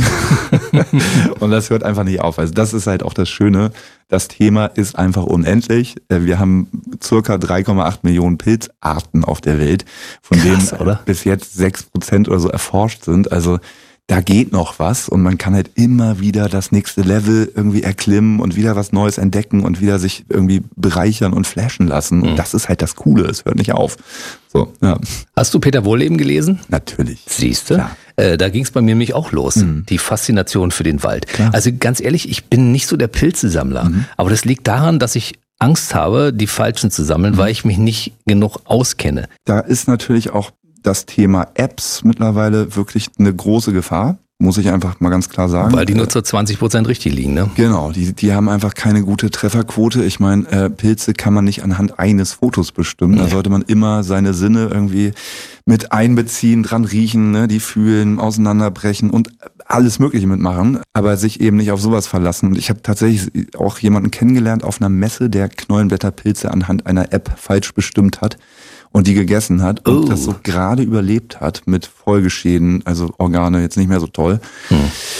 Und das hört einfach nicht auf. Also das ist halt auch das Schöne. Das Thema ist einfach unendlich. Wir haben circa drei Komma acht Millionen Pilzarten auf der Welt, von Krass, denen oder? bis jetzt sechs Prozent oder so erforscht sind. Also da geht noch was und man kann halt immer wieder das nächste Level irgendwie erklimmen und wieder was Neues entdecken und wieder sich irgendwie bereichern und flashen lassen. Und mhm. das ist halt das Coole, es hört nicht auf. So, ja. Hast du Peter Wohlleben gelesen? Natürlich. Siehste? Äh, da ging es bei mir nämlich auch los, mhm. die Faszination für den Wald. Klar. Also ganz ehrlich, ich bin nicht so der Pilzesammler, mhm. aber das liegt daran, dass ich Angst habe, die falschen zu sammeln, mhm. weil ich mich nicht genug auskenne. Da ist natürlich auch das Thema Apps mittlerweile wirklich eine große Gefahr, muss ich einfach mal ganz klar sagen. Weil die nur zu zwanzig Prozent richtig liegen, ne? Genau, die die haben einfach keine gute Trefferquote. Ich meine, äh, Pilze kann man nicht anhand eines Fotos bestimmen. Nee. Da sollte man immer seine Sinne irgendwie mit einbeziehen, dran riechen, ne, die fühlen, auseinanderbrechen und alles Mögliche mitmachen, aber sich eben nicht auf sowas verlassen. Und ich habe tatsächlich auch jemanden kennengelernt auf einer Messe, der Knollenblätterpilze anhand einer App falsch bestimmt hat und die gegessen hat und oh. das so gerade überlebt hat mit Folgeschäden, also Organe jetzt nicht mehr so toll. Hm.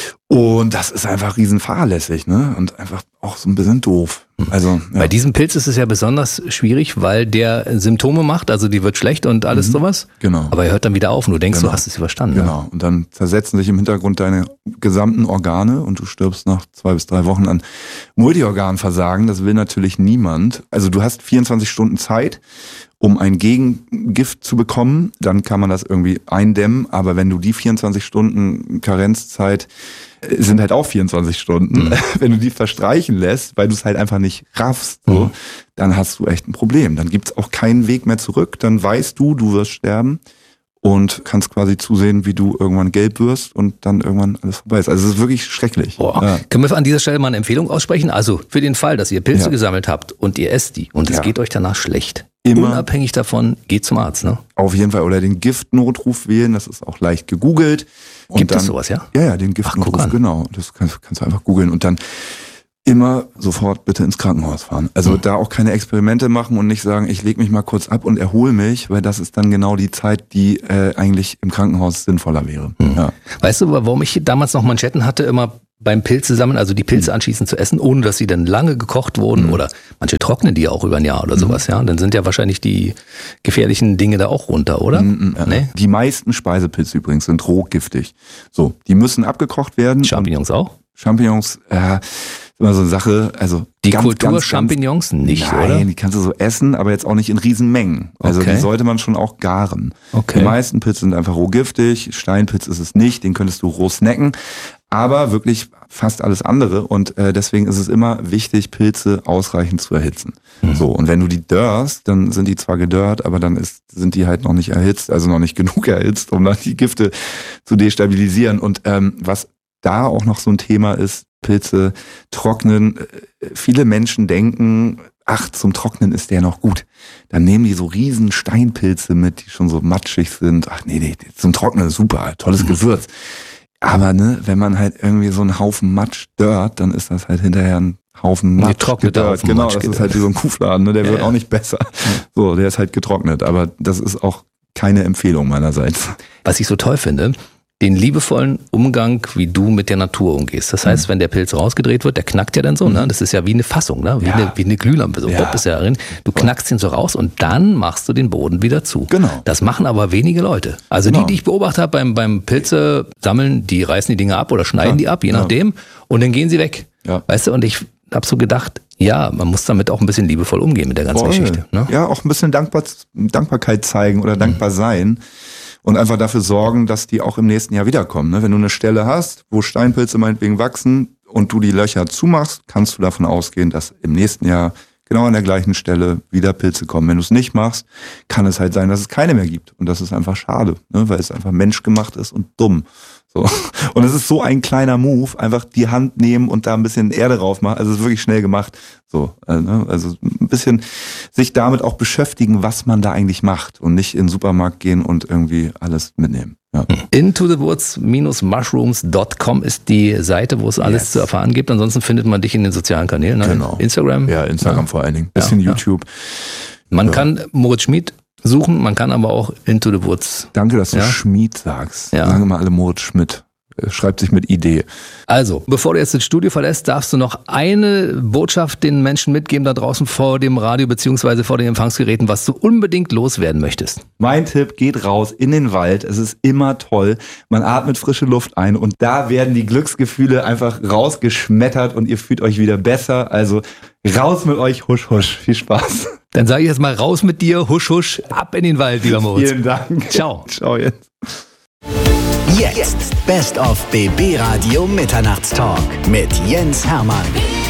Und das ist einfach riesen fahrlässig, ne? Und einfach auch so ein bisschen doof. Also ja. Bei diesem Pilz ist es ja besonders schwierig, weil der Symptome macht, also die wird schlecht und alles mhm. sowas. Genau. Aber er hört dann wieder auf und du denkst, genau. du hast es überstanden. Genau. Ne? Und dann zersetzen sich im Hintergrund deine gesamten Organe und du stirbst nach zwei bis drei Wochen an Multiorganversagen. Das will natürlich niemand. Also du hast vierundzwanzig Stunden Zeit, um ein Gegengift zu bekommen. Dann kann man das irgendwie eindämmen. Aber wenn du die vierundzwanzig Stunden Karenzzeit sind halt auch vierundzwanzig Stunden. Mhm. Wenn du die verstreichen lässt, weil du es halt einfach nicht raffst, so, mhm. dann hast du echt ein Problem. Dann gibt's auch keinen Weg mehr zurück. Dann weißt du, du wirst sterben und kannst quasi zusehen, wie du irgendwann gelb wirst und dann irgendwann alles vorbei ist. Also es ist wirklich schrecklich. Boah. Ja. Können wir an dieser Stelle mal eine Empfehlung aussprechen? Also für den Fall, dass ihr Pilze ja. gesammelt habt und ihr esst die und es ja. geht euch danach schlecht. Immer. Unabhängig davon, geht zum Arzt, ne? Auf jeden Fall. Oder den Giftnotruf wählen, das ist auch leicht gegoogelt. Und Gibt dann, es sowas, ja? Ja, ja, den Giftnotruf, genau. Das kannst, kannst du einfach googeln und dann immer sofort bitte ins Krankenhaus fahren. Also mhm. da auch keine Experimente machen und nicht sagen, ich lege mich mal kurz ab und erhole mich, weil das ist dann genau die Zeit, die äh, eigentlich im Krankenhaus sinnvoller wäre. Mhm. Ja. Weißt du, warum ich damals noch Manschetten hatte, immer beim Pilze sammeln, also die Pilze mhm. anschließend zu essen, ohne dass sie dann lange gekocht wurden, mhm. oder manche trocknen die ja auch über ein Jahr oder sowas, ja. Dann sind ja wahrscheinlich die gefährlichen Dinge da auch runter, oder? Mhm, äh, nee? Die meisten Speisepilze übrigens sind rohgiftig. So, die müssen abgekocht werden. Champignons auch? Champignons, äh, immer so eine Sache, also die ganz, Kultur-Champignons nicht, nein, oder? Die kannst du so essen, aber jetzt auch nicht in Riesenmengen. Also okay. die sollte man schon auch garen. Okay. Die meisten Pilze sind einfach roh giftig, Steinpilz ist es nicht, den könntest du roh snacken, aber wirklich fast alles andere und äh, deswegen ist es immer wichtig, Pilze ausreichend zu erhitzen. Mhm. So, und wenn du die dörrst, dann sind die zwar gedörrt, aber dann ist, sind die halt noch nicht erhitzt, also noch nicht genug erhitzt, um dann die Gifte zu destabilisieren. Und ähm, was da auch noch so ein Thema ist, Pilze trocknen. Viele Menschen denken, ach, zum Trocknen ist der noch gut. Dann nehmen die so riesen Steinpilze mit, die schon so matschig sind. Ach nee, nee, zum Trocknen ist super, tolles Gewürz. Aber ne, wenn man halt irgendwie so einen Haufen Matsch dört, dann ist das halt hinterher ein Haufen Matsch gedörrt. Genau, das ist halt wie so ein Kuhfladen, ne? Der ja, wird ja. auch nicht besser. So, der ist halt getrocknet. Aber das ist auch keine Empfehlung meinerseits. Was ich so toll finde, den liebevollen Umgang, wie du mit der Natur umgehst. Das heißt, mhm. wenn der Pilz rausgedreht wird, der knackt ja dann so, ne? Das ist ja wie eine Fassung, ne? Wie, ja. eine, wie eine Glühlampe. So, ja. ist ja drin. Du knackst den so raus und dann machst du den Boden wieder zu. Genau. Das machen aber wenige Leute. Also genau. die, die ich beobachtet habe beim, beim Pilze sammeln, die reißen die Dinge ab oder schneiden ja. die ab, je ja. nachdem. Und dann gehen sie weg. Ja. Weißt du, und ich habe so gedacht, ja, man muss damit auch ein bisschen liebevoll umgehen mit der ganzen Voll. Geschichte. Ne? Ja, auch ein bisschen Dankbar, Dankbarkeit zeigen oder dankbar mhm. sein. Und einfach dafür sorgen, dass die auch im nächsten Jahr wiederkommen. Wenn du eine Stelle hast, wo Steinpilze meinetwegen wachsen und du die Löcher zumachst, kannst du davon ausgehen, dass im nächsten Jahr genau an der gleichen Stelle wieder Pilze kommen. Wenn du es nicht machst, kann es halt sein, dass es keine mehr gibt. Und das ist einfach schade, ne? Weil es einfach menschgemacht ist und dumm. So. Und es ist so ein kleiner Move, einfach die Hand nehmen und da ein bisschen Erde drauf machen. Also es ist wirklich schnell gemacht. So, also ein bisschen sich damit auch beschäftigen, was man da eigentlich macht und nicht in den Supermarkt gehen und irgendwie alles mitnehmen. Ja. into the woods dash mushrooms dot com ist die Seite, wo es alles yes. zu erfahren gibt. Ansonsten findet man dich in den sozialen Kanälen. Ne? Genau. Instagram. Ja, Instagram ja. vor allen Dingen. Bisschen ja. YouTube. Man ja. kann Moritz Schmid suchen, man kann aber auch Into the Woods. Danke, dass du ja? Schmid sagst. Ja. Sagen wir mal alle Moritz Schmidt. Schreibt sich mit Idee. Also, bevor du jetzt das Studio verlässt, darfst du noch eine Botschaft den Menschen mitgeben da draußen vor dem Radio beziehungsweise vor den Empfangsgeräten, was du unbedingt loswerden möchtest. Mein Tipp, geht raus in den Wald. Es ist immer toll. Man atmet frische Luft ein und da werden die Glücksgefühle einfach rausgeschmettert und ihr fühlt euch wieder besser. Also raus mit euch, husch, husch. Viel Spaß. Dann sage ich jetzt mal raus mit dir, husch, husch, ab in den Wald, lieber Moritz. Vielen Dank. Ciao. Ciao jetzt. Jetzt Best of B B Radio Mitternachtstalk mit Jens Hermann.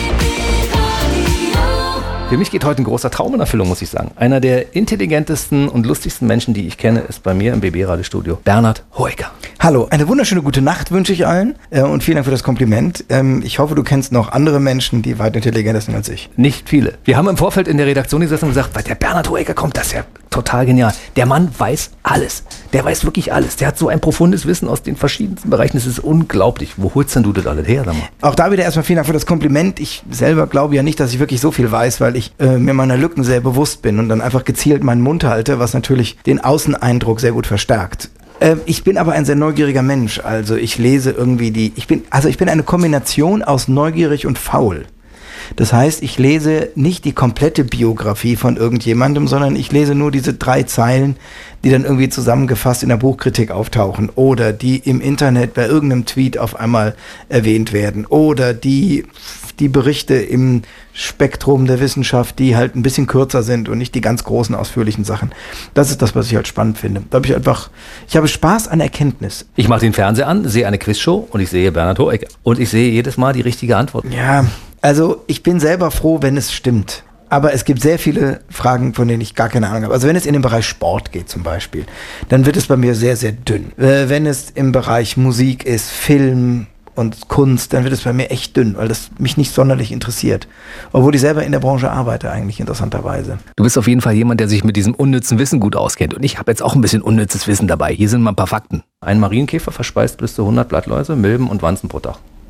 Für mich geht heute ein großer Traum in Erfüllung, muss ich sagen. Einer der intelligentesten und lustigsten Menschen, die ich kenne, ist bei mir im B B-Radio-Studio Bernhard Hoeker. Hallo, eine wunderschöne gute Nacht wünsche ich allen äh, und vielen Dank für das Kompliment. Ähm, ich hoffe, du kennst noch andere Menschen, die weit intelligenter sind als ich. Nicht viele. Wir haben im Vorfeld in der Redaktion gesessen und gesagt, weil der Bernhard Hoeker kommt, das ist ja total genial. Der Mann weiß alles. Der weiß wirklich alles. Der hat so ein profundes Wissen aus den verschiedensten Bereichen. Das ist unglaublich. Wo holst denn du das alles her? Sag mal? Auch da wieder erstmal vielen Dank für das Kompliment. Ich selber glaube ja nicht, dass ich wirklich so viel weiß, weil ich äh, mir meiner Lücken sehr bewusst bin und dann einfach gezielt meinen Mund halte, was natürlich den Außeneindruck sehr gut verstärkt. Äh, ich bin aber ein sehr neugieriger Mensch. Also ich lese irgendwie die, ich bin, also ich bin eine Kombination aus neugierig und faul. Das heißt, ich lese nicht die komplette Biografie von irgendjemandem, sondern ich lese nur diese drei Zeilen, die dann irgendwie zusammengefasst in der Buchkritik auftauchen oder die im Internet bei irgendeinem Tweet auf einmal erwähnt werden oder die, die Berichte im Spektrum der Wissenschaft, die halt ein bisschen kürzer sind und nicht die ganz großen, ausführlichen Sachen. Das ist das, was ich halt spannend finde. Da habe ich einfach, ich habe Spaß an Erkenntnis. Ich mache den Fernseher an, sehe eine Quizshow und ich sehe Bernhard Hoeker. Und ich sehe jedes Mal die richtige Antwort. Ja, also ich bin selber froh, wenn es stimmt. Aber es gibt sehr viele Fragen, von denen ich gar keine Ahnung habe. Also wenn es in den Bereich Sport geht zum Beispiel, dann wird es bei mir sehr, sehr dünn. Äh, wenn es im Bereich Musik ist, Film und Kunst, dann wird es bei mir echt dünn, weil das mich nicht sonderlich interessiert. Obwohl ich selber in der Branche arbeite eigentlich, interessanterweise. Du bist auf jeden Fall jemand, der sich mit diesem unnützen Wissen gut auskennt. Und ich habe jetzt auch ein bisschen unnützes Wissen dabei. Hier sind mal ein paar Fakten. Ein Marienkäfer verspeist bis zu hundert Blattläuse, Milben und Wanzen pro Tag.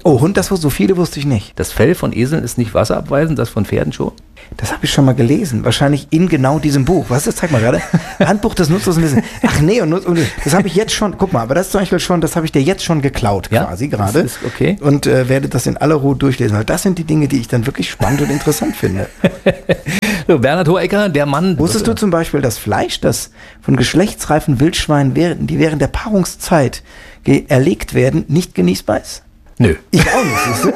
Oh, Hund, das so viele wusste ich nicht. Das Fell von Eseln ist nicht wasserabweisend, das von Pferden schon? Das habe ich schon mal gelesen. Wahrscheinlich in genau diesem Buch. Was ist das? Zeig mal gerade. Handbuch des nutzlosen Wissens. Ach nee, und, und das habe ich jetzt schon, guck mal, aber das ist zum Beispiel schon, das habe ich dir jetzt schon geklaut ja? quasi gerade. Das ist okay. Und äh, werde das in aller Ruhe durchlesen. Weil das sind die Dinge, die ich dann wirklich spannend und interessant finde. So, Bernhard Hohecker, der Mann. Wusstest du zum Beispiel, dass Fleisch, das von geschlechtsreifen Wildschweinen, während, die während der Paarungszeit ge- erlegt werden, nicht genießbar ist? Nö. Ich auch nicht, siehst du?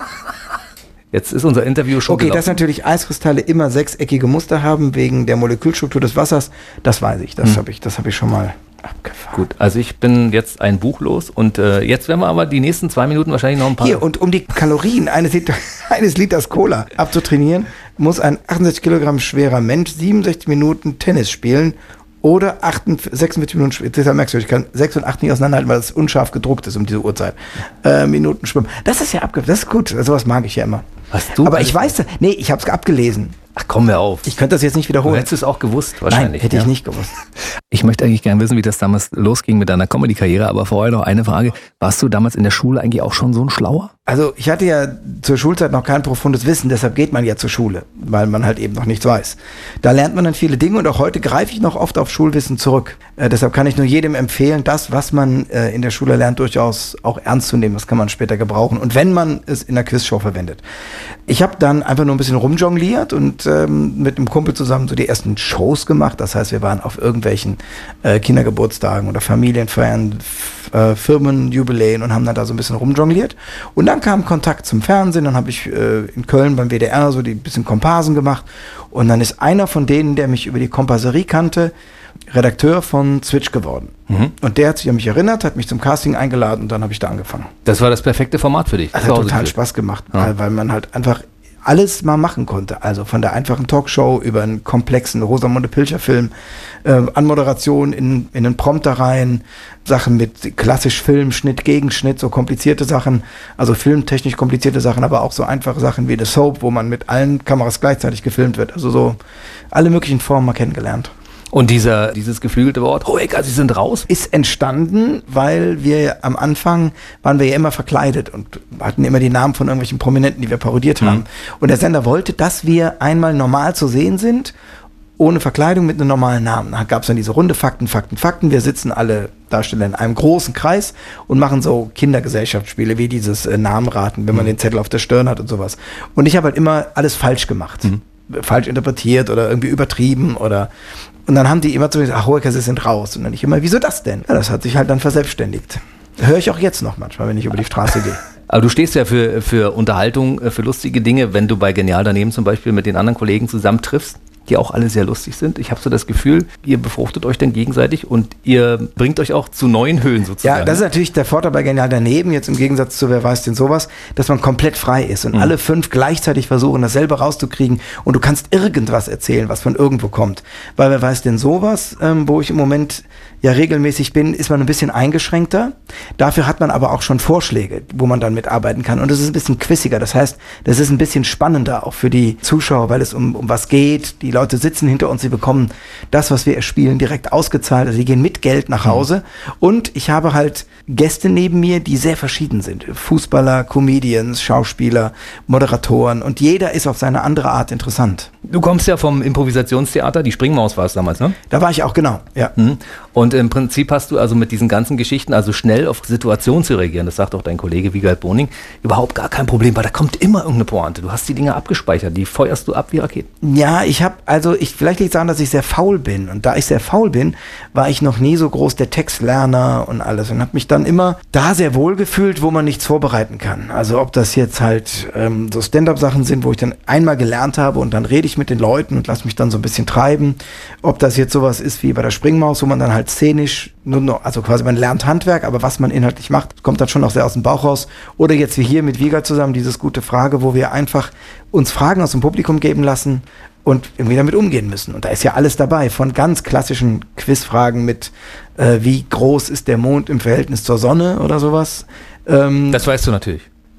Jetzt ist unser Interview schon Okay, gelaufen. dass natürlich Eiskristalle immer sechseckige Muster haben wegen der Molekülstruktur des Wassers, das weiß ich. Das hm. habe ich, das hab ich schon mal abgefahren. Gut, also ich bin jetzt ein Buch los und äh, jetzt werden wir aber die nächsten zwei Minuten wahrscheinlich noch ein paar... Hier, und um die Kalorien eines, Liter, eines Liters Cola abzutrainieren, muss ein achtundsechzig Kilogramm schwerer Mensch siebenundsechzig Minuten Tennis spielen oder sechsundvierzig Minuten schwimmen. Deshalb merkst du, ich kann sechs und acht nicht auseinanderhalten, weil es unscharf gedruckt ist um diese Uhrzeit. Äh, Minuten schwimmen. Das ist ja abge... Das ist gut, sowas mag ich ja immer. Was du? Aber ich weiß, nee, ich habe es abgelesen. Ach, komm mir auf. Ich könnte das jetzt nicht wiederholen. Du hättest es auch gewusst, wahrscheinlich. Nein, hätte ja. ich nicht gewusst. Ich möchte eigentlich gerne wissen, wie das damals losging mit deiner Comedy-Karriere, aber vorher noch eine Frage. Warst du damals in der Schule eigentlich auch schon so ein Schlauer? Also ich hatte ja zur Schulzeit noch kein profundes Wissen, deshalb geht man ja zur Schule, weil man halt eben noch nichts weiß. Da lernt man dann viele Dinge und auch heute greife ich noch oft auf Schulwissen zurück. Äh, deshalb kann ich nur jedem empfehlen, das, was man äh, in der Schule lernt, durchaus auch ernst zu nehmen. Das kann man später gebrauchen und wenn man es in der Quizshow verwendet. Ich habe dann einfach nur ein bisschen rumjongliert und ähm, mit einem Kumpel zusammen so die ersten Shows gemacht. Das heißt, wir waren auf irgendwelchen äh, Kindergeburtstagen oder Familienfeiern, F- äh, Firmenjubiläen und haben dann da so ein bisschen rumjongliert. Und dann kam Kontakt zum Fernsehen. Dann habe ich äh, in Köln beim W D R so die bisschen Komparsen gemacht. Und dann ist einer von denen, der mich über die Komparserie kannte, Redakteur von Switch geworden. Mhm. Und der hat sich an mich erinnert, hat mich zum Casting eingeladen und dann habe ich da angefangen. Das war das perfekte Format für dich. Das hat total Spaß gemacht, ja. weil, weil man halt einfach alles mal machen konnte. Also von der einfachen Talkshow über einen komplexen Rosamunde Pilcher-Film, äh, Anmoderation in, in einen Prompter rein, Sachen mit klassisch Film, Schnitt, Gegenschnitt, so komplizierte Sachen, also filmtechnisch komplizierte Sachen, aber auch so einfache Sachen wie The Soap, wo man mit allen Kameras gleichzeitig gefilmt wird. Also so alle möglichen Formen mal kennengelernt. Und dieser, dieses geflügelte Wort, Hohecker, Sie sind raus? Ist entstanden, weil wir am Anfang waren wir ja immer verkleidet und hatten immer die Namen von irgendwelchen Prominenten, die wir parodiert haben. Mhm. Und der Sender wollte, dass wir einmal normal zu sehen sind, ohne Verkleidung mit einem normalen Namen. Da gab es dann diese Runde Fakten, Fakten, Fakten. Wir sitzen alle Darsteller in einem großen Kreis und machen so Kindergesellschaftsspiele wie dieses äh, Namenraten, wenn man mhm. den Zettel auf der Stirn hat und sowas. Und ich habe halt immer alles falsch gemacht. Mhm. Falsch interpretiert oder irgendwie übertrieben oder und dann haben die immer zu mir gesagt, ach Hohecker, Sie sind raus. Und dann ich immer, wieso das denn? Ja, das hat sich halt dann verselbstständigt. Höre ich auch jetzt noch manchmal, wenn ich über die Straße gehe. Aber du stehst ja für, für Unterhaltung, für lustige Dinge, wenn du bei Genial daneben zum Beispiel mit den anderen Kollegen zusammentriffst, die auch alle sehr lustig sind. Ich habe so das Gefühl, ihr befruchtet euch dann gegenseitig und ihr bringt euch auch zu neuen Höhen sozusagen. Ja, das ist natürlich der Vorteil bei Genial daneben, jetzt im Gegensatz zu Wer weiß denn sowas, dass man komplett frei ist und mhm. alle fünf gleichzeitig versuchen, dasselbe rauszukriegen und du kannst irgendwas erzählen, was von irgendwo kommt. Weil Wer weiß denn sowas, ähm, wo ich im Moment ja regelmäßig bin, ist man ein bisschen eingeschränkter. Dafür hat man aber auch schon Vorschläge, wo man dann mitarbeiten kann. Und es ist ein bisschen quissiger. Das heißt, das ist ein bisschen spannender auch für die Zuschauer, weil es um, um was geht. Die Leute sitzen hinter uns, sie bekommen das, was wir erspielen, direkt ausgezahlt. Also sie gehen mit Geld nach Hause. Und ich habe halt Gäste neben mir, die sehr verschieden sind. Fußballer, Comedians, Schauspieler, Moderatoren. Und jeder ist auf seine andere Art interessant. Du kommst ja vom Improvisationstheater, die Springmaus war es damals, ne? Da war ich auch, genau, ja. Mhm. Und im Prinzip hast du also mit diesen ganzen Geschichten, also schnell auf Situationen zu reagieren, das sagt auch dein Kollege Wiegald Boning, überhaupt gar kein Problem, weil da kommt immer irgendeine Pointe. Du hast die Dinge abgespeichert, die feuerst du ab wie Raketen. Ja, ich habe, also ich vielleicht liegt es daran, dass ich sehr faul bin. Und da ich sehr faul bin, war ich noch nie so groß der Textlerner und alles. Und habe mich dann immer da sehr wohl gefühlt, wo man nichts vorbereiten kann. Also ob das jetzt halt ähm, so Stand-up-Sachen sind, wo ich dann einmal gelernt habe und dann rede ich mit den Leuten und lasse mich dann so ein bisschen treiben. Ob das jetzt sowas ist wie bei der Springmaus, wo man dann halt szenisch, nur noch, also quasi man lernt Handwerk, aber was man inhaltlich macht, kommt dann schon noch sehr aus dem Bauch raus. Oder jetzt wie hier mit Wiegald zusammen, dieses gute Frage, wo wir einfach uns Fragen aus dem Publikum geben lassen und irgendwie damit umgehen müssen. Und da ist ja alles dabei, von ganz klassischen Quizfragen mit äh, wie groß ist der Mond im Verhältnis zur Sonne oder sowas. Ähm, das weißt du natürlich.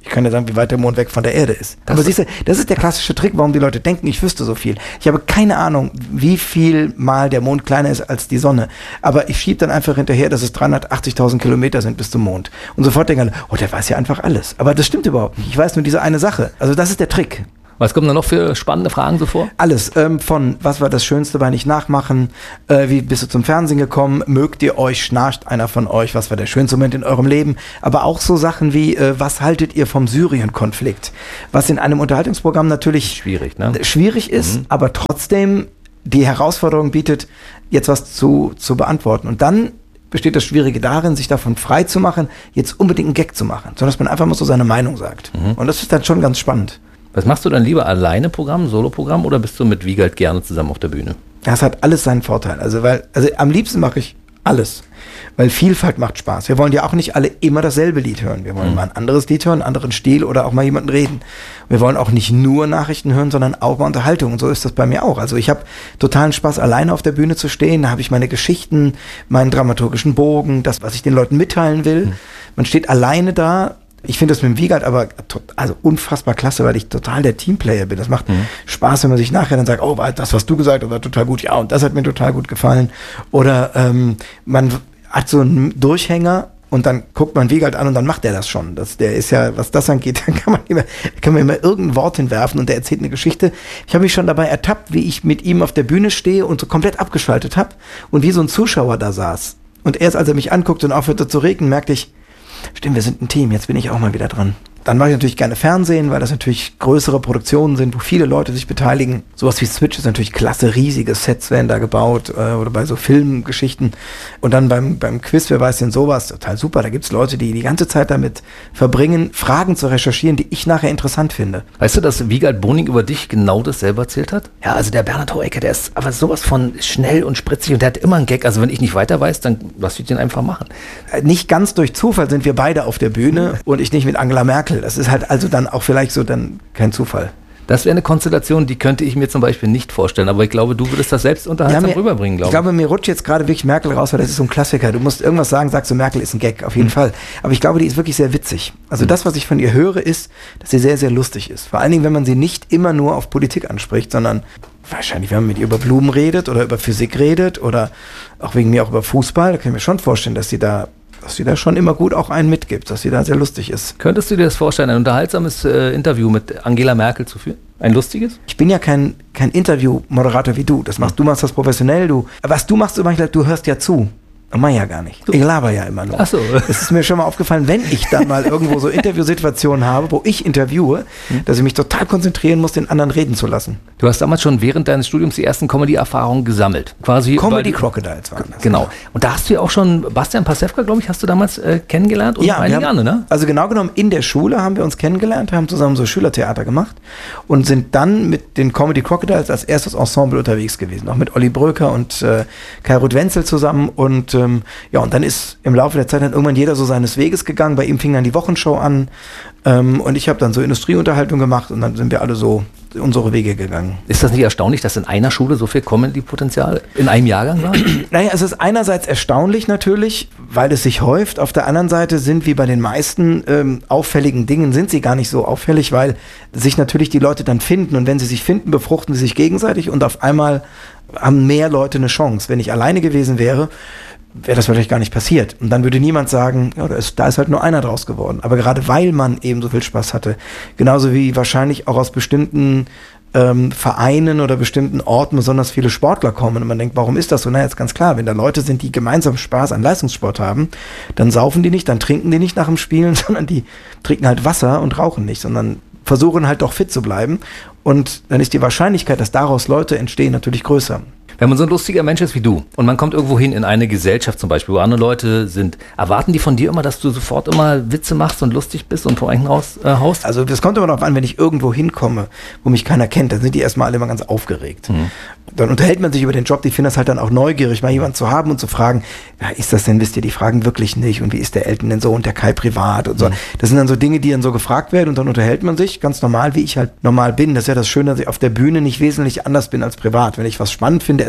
Ich kann ja sagen, wie weit der Mond weg von der Erde ist. Das Aber siehst du, das ist der klassische Trick, warum die Leute denken, ich wüsste so viel. Ich habe keine Ahnung, wie viel mal der Mond kleiner ist als die Sonne. Aber ich schiebe dann einfach hinterher, dass es dreihundertachtzigtausend Kilometer sind bis zum Mond. Und sofort denken alle, oh, der weiß ja einfach alles. Aber das stimmt überhaupt nicht. Ich weiß nur diese eine Sache. Also das ist der Trick. Was kommen da noch für spannende Fragen so vor? Alles, ähm, von was war das Schönste bei Nicht Nachmachen, äh, wie bist du zum Fernsehen gekommen, mögt ihr euch, schnarcht einer von euch, was war der schönste Moment in eurem Leben, aber auch so Sachen wie, äh, was haltet ihr vom Syrien-Konflikt, was in einem Unterhaltungsprogramm natürlich schwierig, ne? schwierig ist, mhm. aber trotzdem die Herausforderung bietet, jetzt was zu, zu beantworten. Und dann besteht das Schwierige darin, sich davon frei zu machen, jetzt unbedingt einen Gag zu machen, sondern dass man einfach mal so seine Meinung sagt. Mhm. Und das ist dann schon ganz spannend. Was machst du dann lieber, alleine Programm, Solo-Programm oder bist du mit Wiegald gerne zusammen auf der Bühne? Das hat alles seinen Vorteil. Also, weil, also am liebsten mache ich alles, weil Vielfalt macht Spaß. Wir wollen ja auch nicht alle immer dasselbe Lied hören. Wir wollen mhm. mal ein anderes Lied hören, einen anderen Stil oder auch mal jemanden reden. Wir wollen auch nicht nur Nachrichten hören, sondern auch mal Unterhaltung. Und so ist das bei mir auch. Also ich habe totalen Spaß, alleine auf der Bühne zu stehen. Da habe ich meine Geschichten, meinen dramaturgischen Bogen, das, was ich den Leuten mitteilen will. Mhm. Man steht alleine da. Ich finde das mit dem Wiegald aber also unfassbar klasse, weil ich total der Teamplayer bin. Das macht mhm. Spaß, wenn man sich nachher dann sagt, oh, das, was du gesagt hast, war total gut. Ja, und das hat mir total gut gefallen. Oder ähm, man hat so einen Durchhänger und dann guckt man Wiegald an und dann macht er das schon. Das, der ist ja, was das angeht, dann kann man immer, kann man immer irgendein Wort hinwerfen und der erzählt eine Geschichte. Ich habe mich schon dabei ertappt, wie ich mit ihm auf der Bühne stehe und so komplett abgeschaltet habe und wie so ein Zuschauer da saß. Und erst als er mich anguckte und aufhörte zu regnen, merkte ich, stimmt, wir sind ein Team, jetzt bin ich auch mal wieder dran. Dann mache ich natürlich gerne Fernsehen, weil das natürlich größere Produktionen sind, wo viele Leute sich beteiligen. Sowas wie Switch ist natürlich klasse, riesige Sets werden da gebaut äh, oder bei so Filmgeschichten. Und dann beim, beim Quiz, wer weiß denn sowas, total super. Da gibt's Leute, die die ganze Zeit damit verbringen, Fragen zu recherchieren, die ich nachher interessant finde. Weißt du, dass Wiegald Boning über dich genau das selber erzählt hat? Ja, also der Bernhard Hohecker, der ist aber sowas von schnell und spritzig und der hat immer einen Gag. Also wenn ich nicht weiter weiß, dann lass ich den einfach machen. Äh, nicht ganz durch Zufall sind wir beide auf der Bühne und ich nicht mit Angela Merkel. Das ist halt also dann auch vielleicht so dann kein Zufall. Das wäre eine Konstellation, die könnte ich mir zum Beispiel nicht vorstellen. Aber ich glaube, du würdest das selbst unterhaltsam ja, mir, rüberbringen, glaube ich. Ich glaube, mir rutscht jetzt gerade wirklich Merkel raus, weil das ist so ein Klassiker. Du musst irgendwas sagen, sagst du, Merkel ist ein Gag, auf jeden mhm. Fall. Aber ich glaube, die ist wirklich sehr witzig. Also mhm. das, was ich von ihr höre, ist, dass sie sehr, sehr lustig ist. Vor allen Dingen, wenn man sie nicht immer nur auf Politik anspricht, sondern wahrscheinlich, wenn man mit ihr über Blumen redet oder über Physik redet oder auch wegen mir auch über Fußball, da kann ich mir schon vorstellen, dass sie da dass sie da schon immer gut auch einen mitgibt, dass sie da sehr lustig ist. Könntest du dir das vorstellen, ein unterhaltsames äh, Interview mit Angela Merkel zu führen? Ein lustiges? Ich bin ja kein, kein Interview-Moderator wie du. Das machst, du machst das professionell, du. Was du machst, du, du hörst ja zu. Mach ja gar nicht. Ich laber ja immer nur. Ach so. Es ist mir schon mal aufgefallen, wenn ich dann mal irgendwo so Interviewsituationen habe, wo ich interviewe, dass ich mich total konzentrieren muss, den anderen reden zu lassen. Du hast damals schon während deines Studiums die ersten Comedy-Erfahrungen gesammelt. Quasi Comedy Crocodiles waren das. Genau. Und da hast du ja auch schon Bastian Pastewka, glaube ich, hast du damals äh, kennengelernt und ja, einige andere, ne? Also genau genommen in der Schule haben wir uns kennengelernt, haben zusammen so Schülertheater gemacht und sind dann mit den Comedy Crocodiles als erstes Ensemble unterwegs gewesen. Auch mit Olli Bröker und äh, Kai Ruth Wenzel zusammen und ähm, ja, und dann ist im Laufe der Zeit dann irgendwann jeder so seines Weges gegangen. Bei ihm fing dann die Wochenshow an ähm, und ich habe dann so Industrieunterhaltung gemacht und dann sind wir alle so unsere Wege gegangen. Ist das nicht erstaunlich, dass in einer Schule so viel Comedy-Potenzial in einem Jahrgang war? Naja, es ist einerseits erstaunlich natürlich, weil es sich häuft. Auf der anderen Seite sind wie bei den meisten ähm, auffälligen Dingen, sind sie gar nicht so auffällig, weil sich natürlich die Leute dann finden und wenn sie sich finden, befruchten sie sich gegenseitig und auf einmal haben mehr Leute eine Chance. Wenn ich alleine gewesen wäre, wäre das vielleicht gar nicht passiert. Und dann würde niemand sagen, ja, da ist, da ist halt nur einer draus geworden. Aber gerade weil man eben so viel Spaß hatte, genauso wie wahrscheinlich auch aus bestimmten ähm, Vereinen oder bestimmten Orten besonders viele Sportler kommen und man denkt, warum ist das so? Na, jetzt ganz klar, wenn da Leute sind, die gemeinsam Spaß an Leistungssport haben, dann saufen die nicht, dann trinken die nicht nach dem Spielen, sondern die trinken halt Wasser und rauchen nicht, sondern versuchen halt doch fit zu bleiben. Und dann ist die Wahrscheinlichkeit, dass daraus Leute entstehen, natürlich größer. Wenn man so ein lustiger Mensch ist wie du und man kommt irgendwo hin in eine Gesellschaft zum Beispiel, wo andere Leute sind, erwarten die von dir immer, dass du sofort immer Witze machst und lustig bist und vor einen raus äh, haust? Also das kommt immer darauf an, wenn ich irgendwo hinkomme, wo mich keiner kennt, dann sind die erstmal alle immer ganz aufgeregt. Mhm. Dann unterhält man sich über den Job, die finden das halt dann auch neugierig, mal jemanden zu haben und zu fragen, ja, ist das denn, wisst ihr, die fragen wirklich nicht und wie ist der Elton denn so und der Kai privat und so. Mhm. Das sind dann so Dinge, die dann so gefragt werden und dann unterhält man sich ganz normal, wie ich halt normal bin. Das ist ja das Schöne, dass ich auf der Bühne nicht wesentlich anders bin als privat. Wenn ich was spannend finde,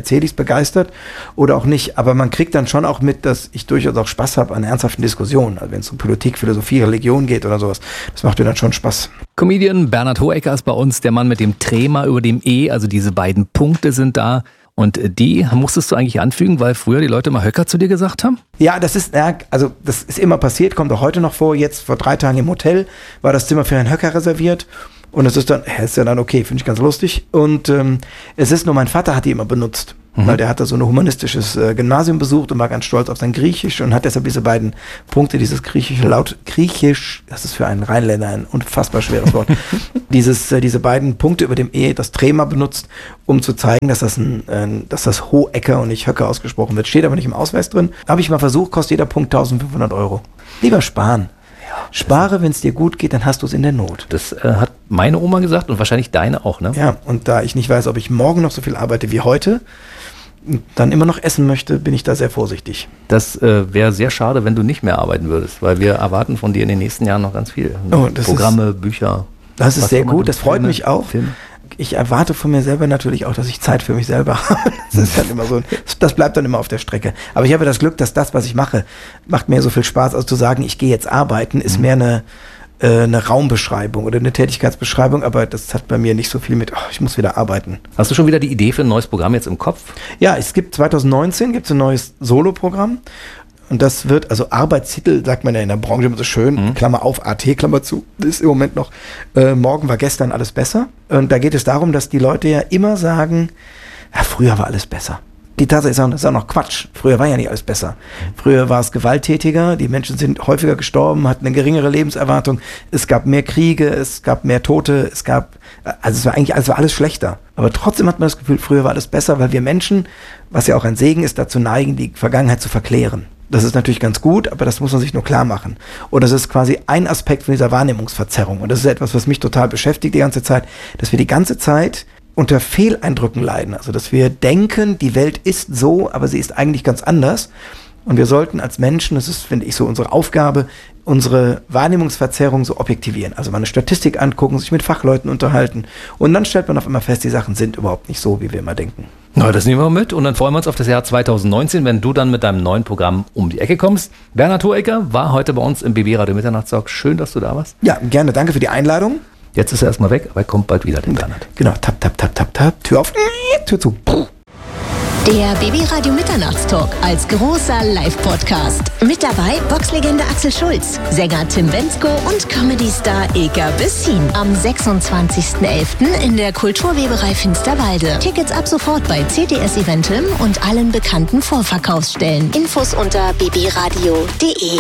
erzähle ich es begeistert oder auch nicht. Aber man kriegt dann schon auch mit, dass ich durchaus auch Spaß habe an ernsthaften Diskussionen. Also wenn es um Politik, Philosophie, Religion geht oder sowas, das macht mir dann schon Spaß. Comedian Bernhard Hohecker ist bei uns, der Mann mit dem Trema über dem E, also diese beiden Punkte sind da. Und die musstest du eigentlich anfügen, weil früher die Leute mal Höcker zu dir gesagt haben? Ja, das ist, ja, also das ist immer passiert, kommt auch heute noch vor. Jetzt vor drei Tagen im Hotel war das Zimmer für Herrn Höcker reserviert. Und es ist dann, ja, ist ja dann okay, finde ich ganz lustig. Und ähm, es ist nur, mein Vater hat die immer benutzt. Mhm. Weil der hat da so ein humanistisches äh, Gymnasium besucht und war ganz stolz auf sein Griechisch und hat deshalb diese beiden Punkte, dieses griechische Laut, Griechisch, das ist für einen Rheinländer ein unfassbar schweres Wort, dieses, äh, diese beiden Punkte über dem E, das Trema benutzt, um zu zeigen, dass das ein, äh, dass das Hohecker und nicht Höcker ausgesprochen wird. Steht aber nicht im Ausweis drin. Habe ich mal versucht, kostet jeder Punkt eintausendfünfhundert Euro. Lieber sparen. Spare, wenn es dir gut geht, dann hast du es in der Not. Das äh, hat meine Oma gesagt und wahrscheinlich deine auch, ne? Ja, und da ich nicht weiß, ob ich morgen noch so viel arbeite wie heute, dann immer noch essen möchte, bin ich da sehr vorsichtig. Das äh, wäre sehr schade, wenn du nicht mehr arbeiten würdest, weil wir erwarten von dir in den nächsten Jahren noch ganz viel. Oh, das Programme, ist, Bücher. Das ist sehr gut, das freut Filme, mich auch. Filme. Ich erwarte von mir selber natürlich auch, dass ich Zeit für mich selber habe. Das ist dann immer so, das bleibt dann immer auf der Strecke. Aber ich habe das Glück, dass das, was ich mache, macht mir so viel Spaß. Also zu sagen, ich gehe jetzt arbeiten, ist mhm. mehr eine, äh, eine Raumbeschreibung oder eine Tätigkeitsbeschreibung. Aber das hat bei mir nicht so viel mit, oh, ich muss wieder arbeiten. Hast du schon wieder die Idee für ein neues Programm jetzt im Kopf? Ja, es gibt zwanzig neunzehn gibt's ein neues Solo-Programm. Und das wird, also Arbeitstitel, sagt man ja in der Branche immer so schön, mhm. Klammer auf, A T, Klammer zu, das ist im Moment noch, äh, morgen war gestern alles besser. Und da geht es darum, dass die Leute ja immer sagen, ja, früher war alles besser. Die Tatsache ist auch, das ist auch noch Quatsch. Früher war ja nicht alles besser. Früher war es gewalttätiger, die Menschen sind häufiger gestorben, hatten eine geringere Lebenserwartung, es gab mehr Kriege, es gab mehr Tote, es gab, also es war eigentlich, also war alles schlechter. Aber trotzdem hat man das Gefühl, früher war alles besser, weil wir Menschen, was ja auch ein Segen ist, dazu neigen, die Vergangenheit zu verklären. Das ist natürlich ganz gut, aber das muss man sich nur klar machen. Und das ist quasi ein Aspekt von dieser Wahrnehmungsverzerrung. Und das ist etwas, was mich total beschäftigt die ganze Zeit, dass wir die ganze Zeit unter Fehleindrücken leiden. Also, dass wir denken, die Welt ist so, aber sie ist eigentlich ganz anders. Und wir sollten als Menschen, das ist, finde ich, so unsere Aufgabe, unsere Wahrnehmungsverzerrung so objektivieren. Also mal eine Statistik angucken, sich mit Fachleuten unterhalten. Und dann stellt man auf einmal fest, die Sachen sind überhaupt nicht so, wie wir immer denken. Na, das nehmen wir mit und dann freuen wir uns auf das Jahr zwanzig neunzehn, wenn du dann mit deinem neuen Programm um die Ecke kommst. Bernhard Hohecker war heute bei uns im B B Radio Mitternachtstalk. Schön, dass du da warst. Ja, gerne. Danke für die Einladung. Jetzt ist er erstmal weg, aber er kommt bald wieder, den Bernhard. Genau. Tap, tap, tap, tap, tap. Tür auf, Tür zu. Der B B Radio Mitternachtstalk als großer Live-Podcast. Mit dabei Boxlegende Axel Schulz, Sänger Tim Bendzko und Comedy-Star Eka Bessin. Am sechsundzwanzigsten elften in der Kulturweberei Finsterwalde. Tickets ab sofort bei C T S Eventim und allen bekannten Vorverkaufsstellen. Infos unter b b radio punkt d e.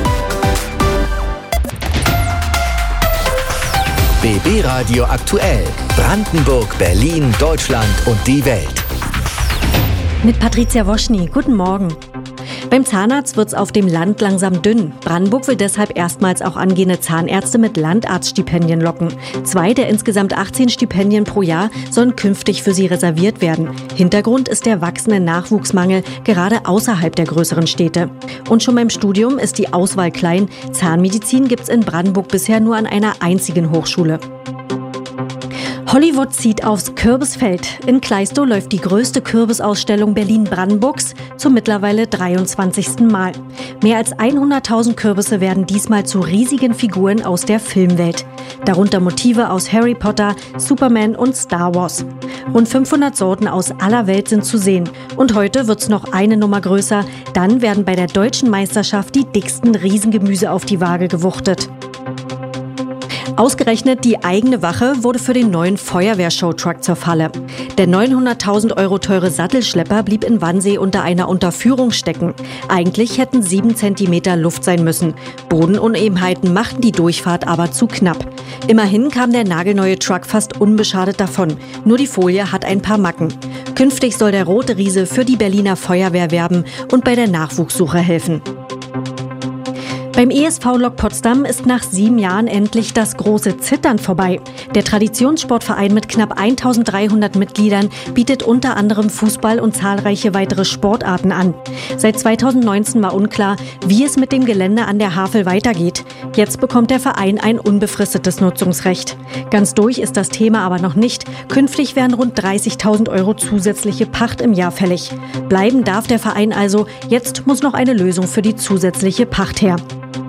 B B Radio aktuell. Brandenburg, Berlin, Deutschland und die Welt. Mit Patricia Woschny. Guten Morgen. Beim Zahnarzt wird's auf dem Land langsam dünn. Brandenburg will deshalb erstmals auch angehende Zahnärzte mit Landarztstipendien locken. Zwei der insgesamt achtzehn Stipendien pro Jahr sollen künftig für sie reserviert werden. Hintergrund ist der wachsende Nachwuchsmangel, gerade außerhalb der größeren Städte. Und schon beim Studium ist die Auswahl klein. Zahnmedizin gibt's in Brandenburg bisher nur an einer einzigen Hochschule. Hollywood zieht aufs Kürbisfeld. In Kleistow läuft die größte Kürbisausstellung Berlin-Brandenburgs zum mittlerweile dreiundzwanzigsten Mal. Mehr als hunderttausend Kürbisse werden diesmal zu riesigen Figuren aus der Filmwelt. Darunter Motive aus Harry Potter, Superman und Star Wars. Rund fünfhundert Sorten aus aller Welt sind zu sehen. Und heute wird's noch eine Nummer größer. Dann werden bei der Deutschen Meisterschaft die dicksten Riesengemüse auf die Waage gewuchtet. Ausgerechnet die eigene Wache wurde für den neuen Feuerwehr-Showtruck zur Falle. Der neunhunderttausend Euro teure Sattelschlepper blieb in Wannsee unter einer Unterführung stecken. Eigentlich hätten sieben Zentimeter Luft sein müssen. Bodenunebenheiten machten die Durchfahrt aber zu knapp. Immerhin kam der nagelneue Truck fast unbeschadet davon. Nur die Folie hat ein paar Macken. Künftig soll der Rote Riese für die Berliner Feuerwehr werben und bei der Nachwuchssuche helfen. Beim E S V Lok Potsdam ist nach sieben Jahren endlich das große Zittern vorbei. Der Traditionssportverein mit knapp eintausenddreihundert Mitgliedern bietet unter anderem Fußball und zahlreiche weitere Sportarten an. Seit zweitausendneunzehn war unklar, wie es mit dem Gelände an der Havel weitergeht. Jetzt bekommt der Verein ein unbefristetes Nutzungsrecht. Ganz durch ist das Thema aber noch nicht. Künftig werden rund dreißigtausend Euro zusätzliche Pacht im Jahr fällig. Bleiben darf der Verein also. Jetzt muss noch eine Lösung für die zusätzliche Pacht her.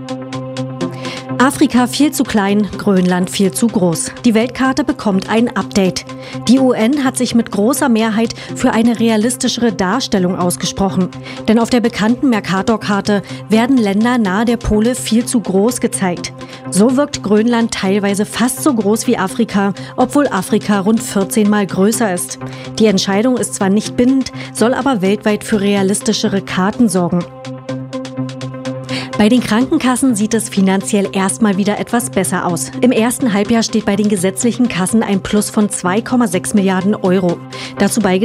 Afrika viel zu klein, Grönland viel zu groß. Die Weltkarte bekommt ein Update. Die U N hat sich mit großer Mehrheit für eine realistischere Darstellung ausgesprochen. Denn auf der bekannten Mercator-Karte werden Länder nahe der Pole viel zu groß gezeigt. So wirkt Grönland teilweise fast so groß wie Afrika, obwohl Afrika rund vierzehn Mal größer ist. Die Entscheidung ist zwar nicht bindend, soll aber weltweit für realistischere Karten sorgen. Bei den Krankenkassen sieht es finanziell erstmal wieder etwas besser aus. Im ersten Halbjahr steht bei den gesetzlichen Kassen ein Plus von zwei Komma sechs Milliarden Euro. Dazu beigetragen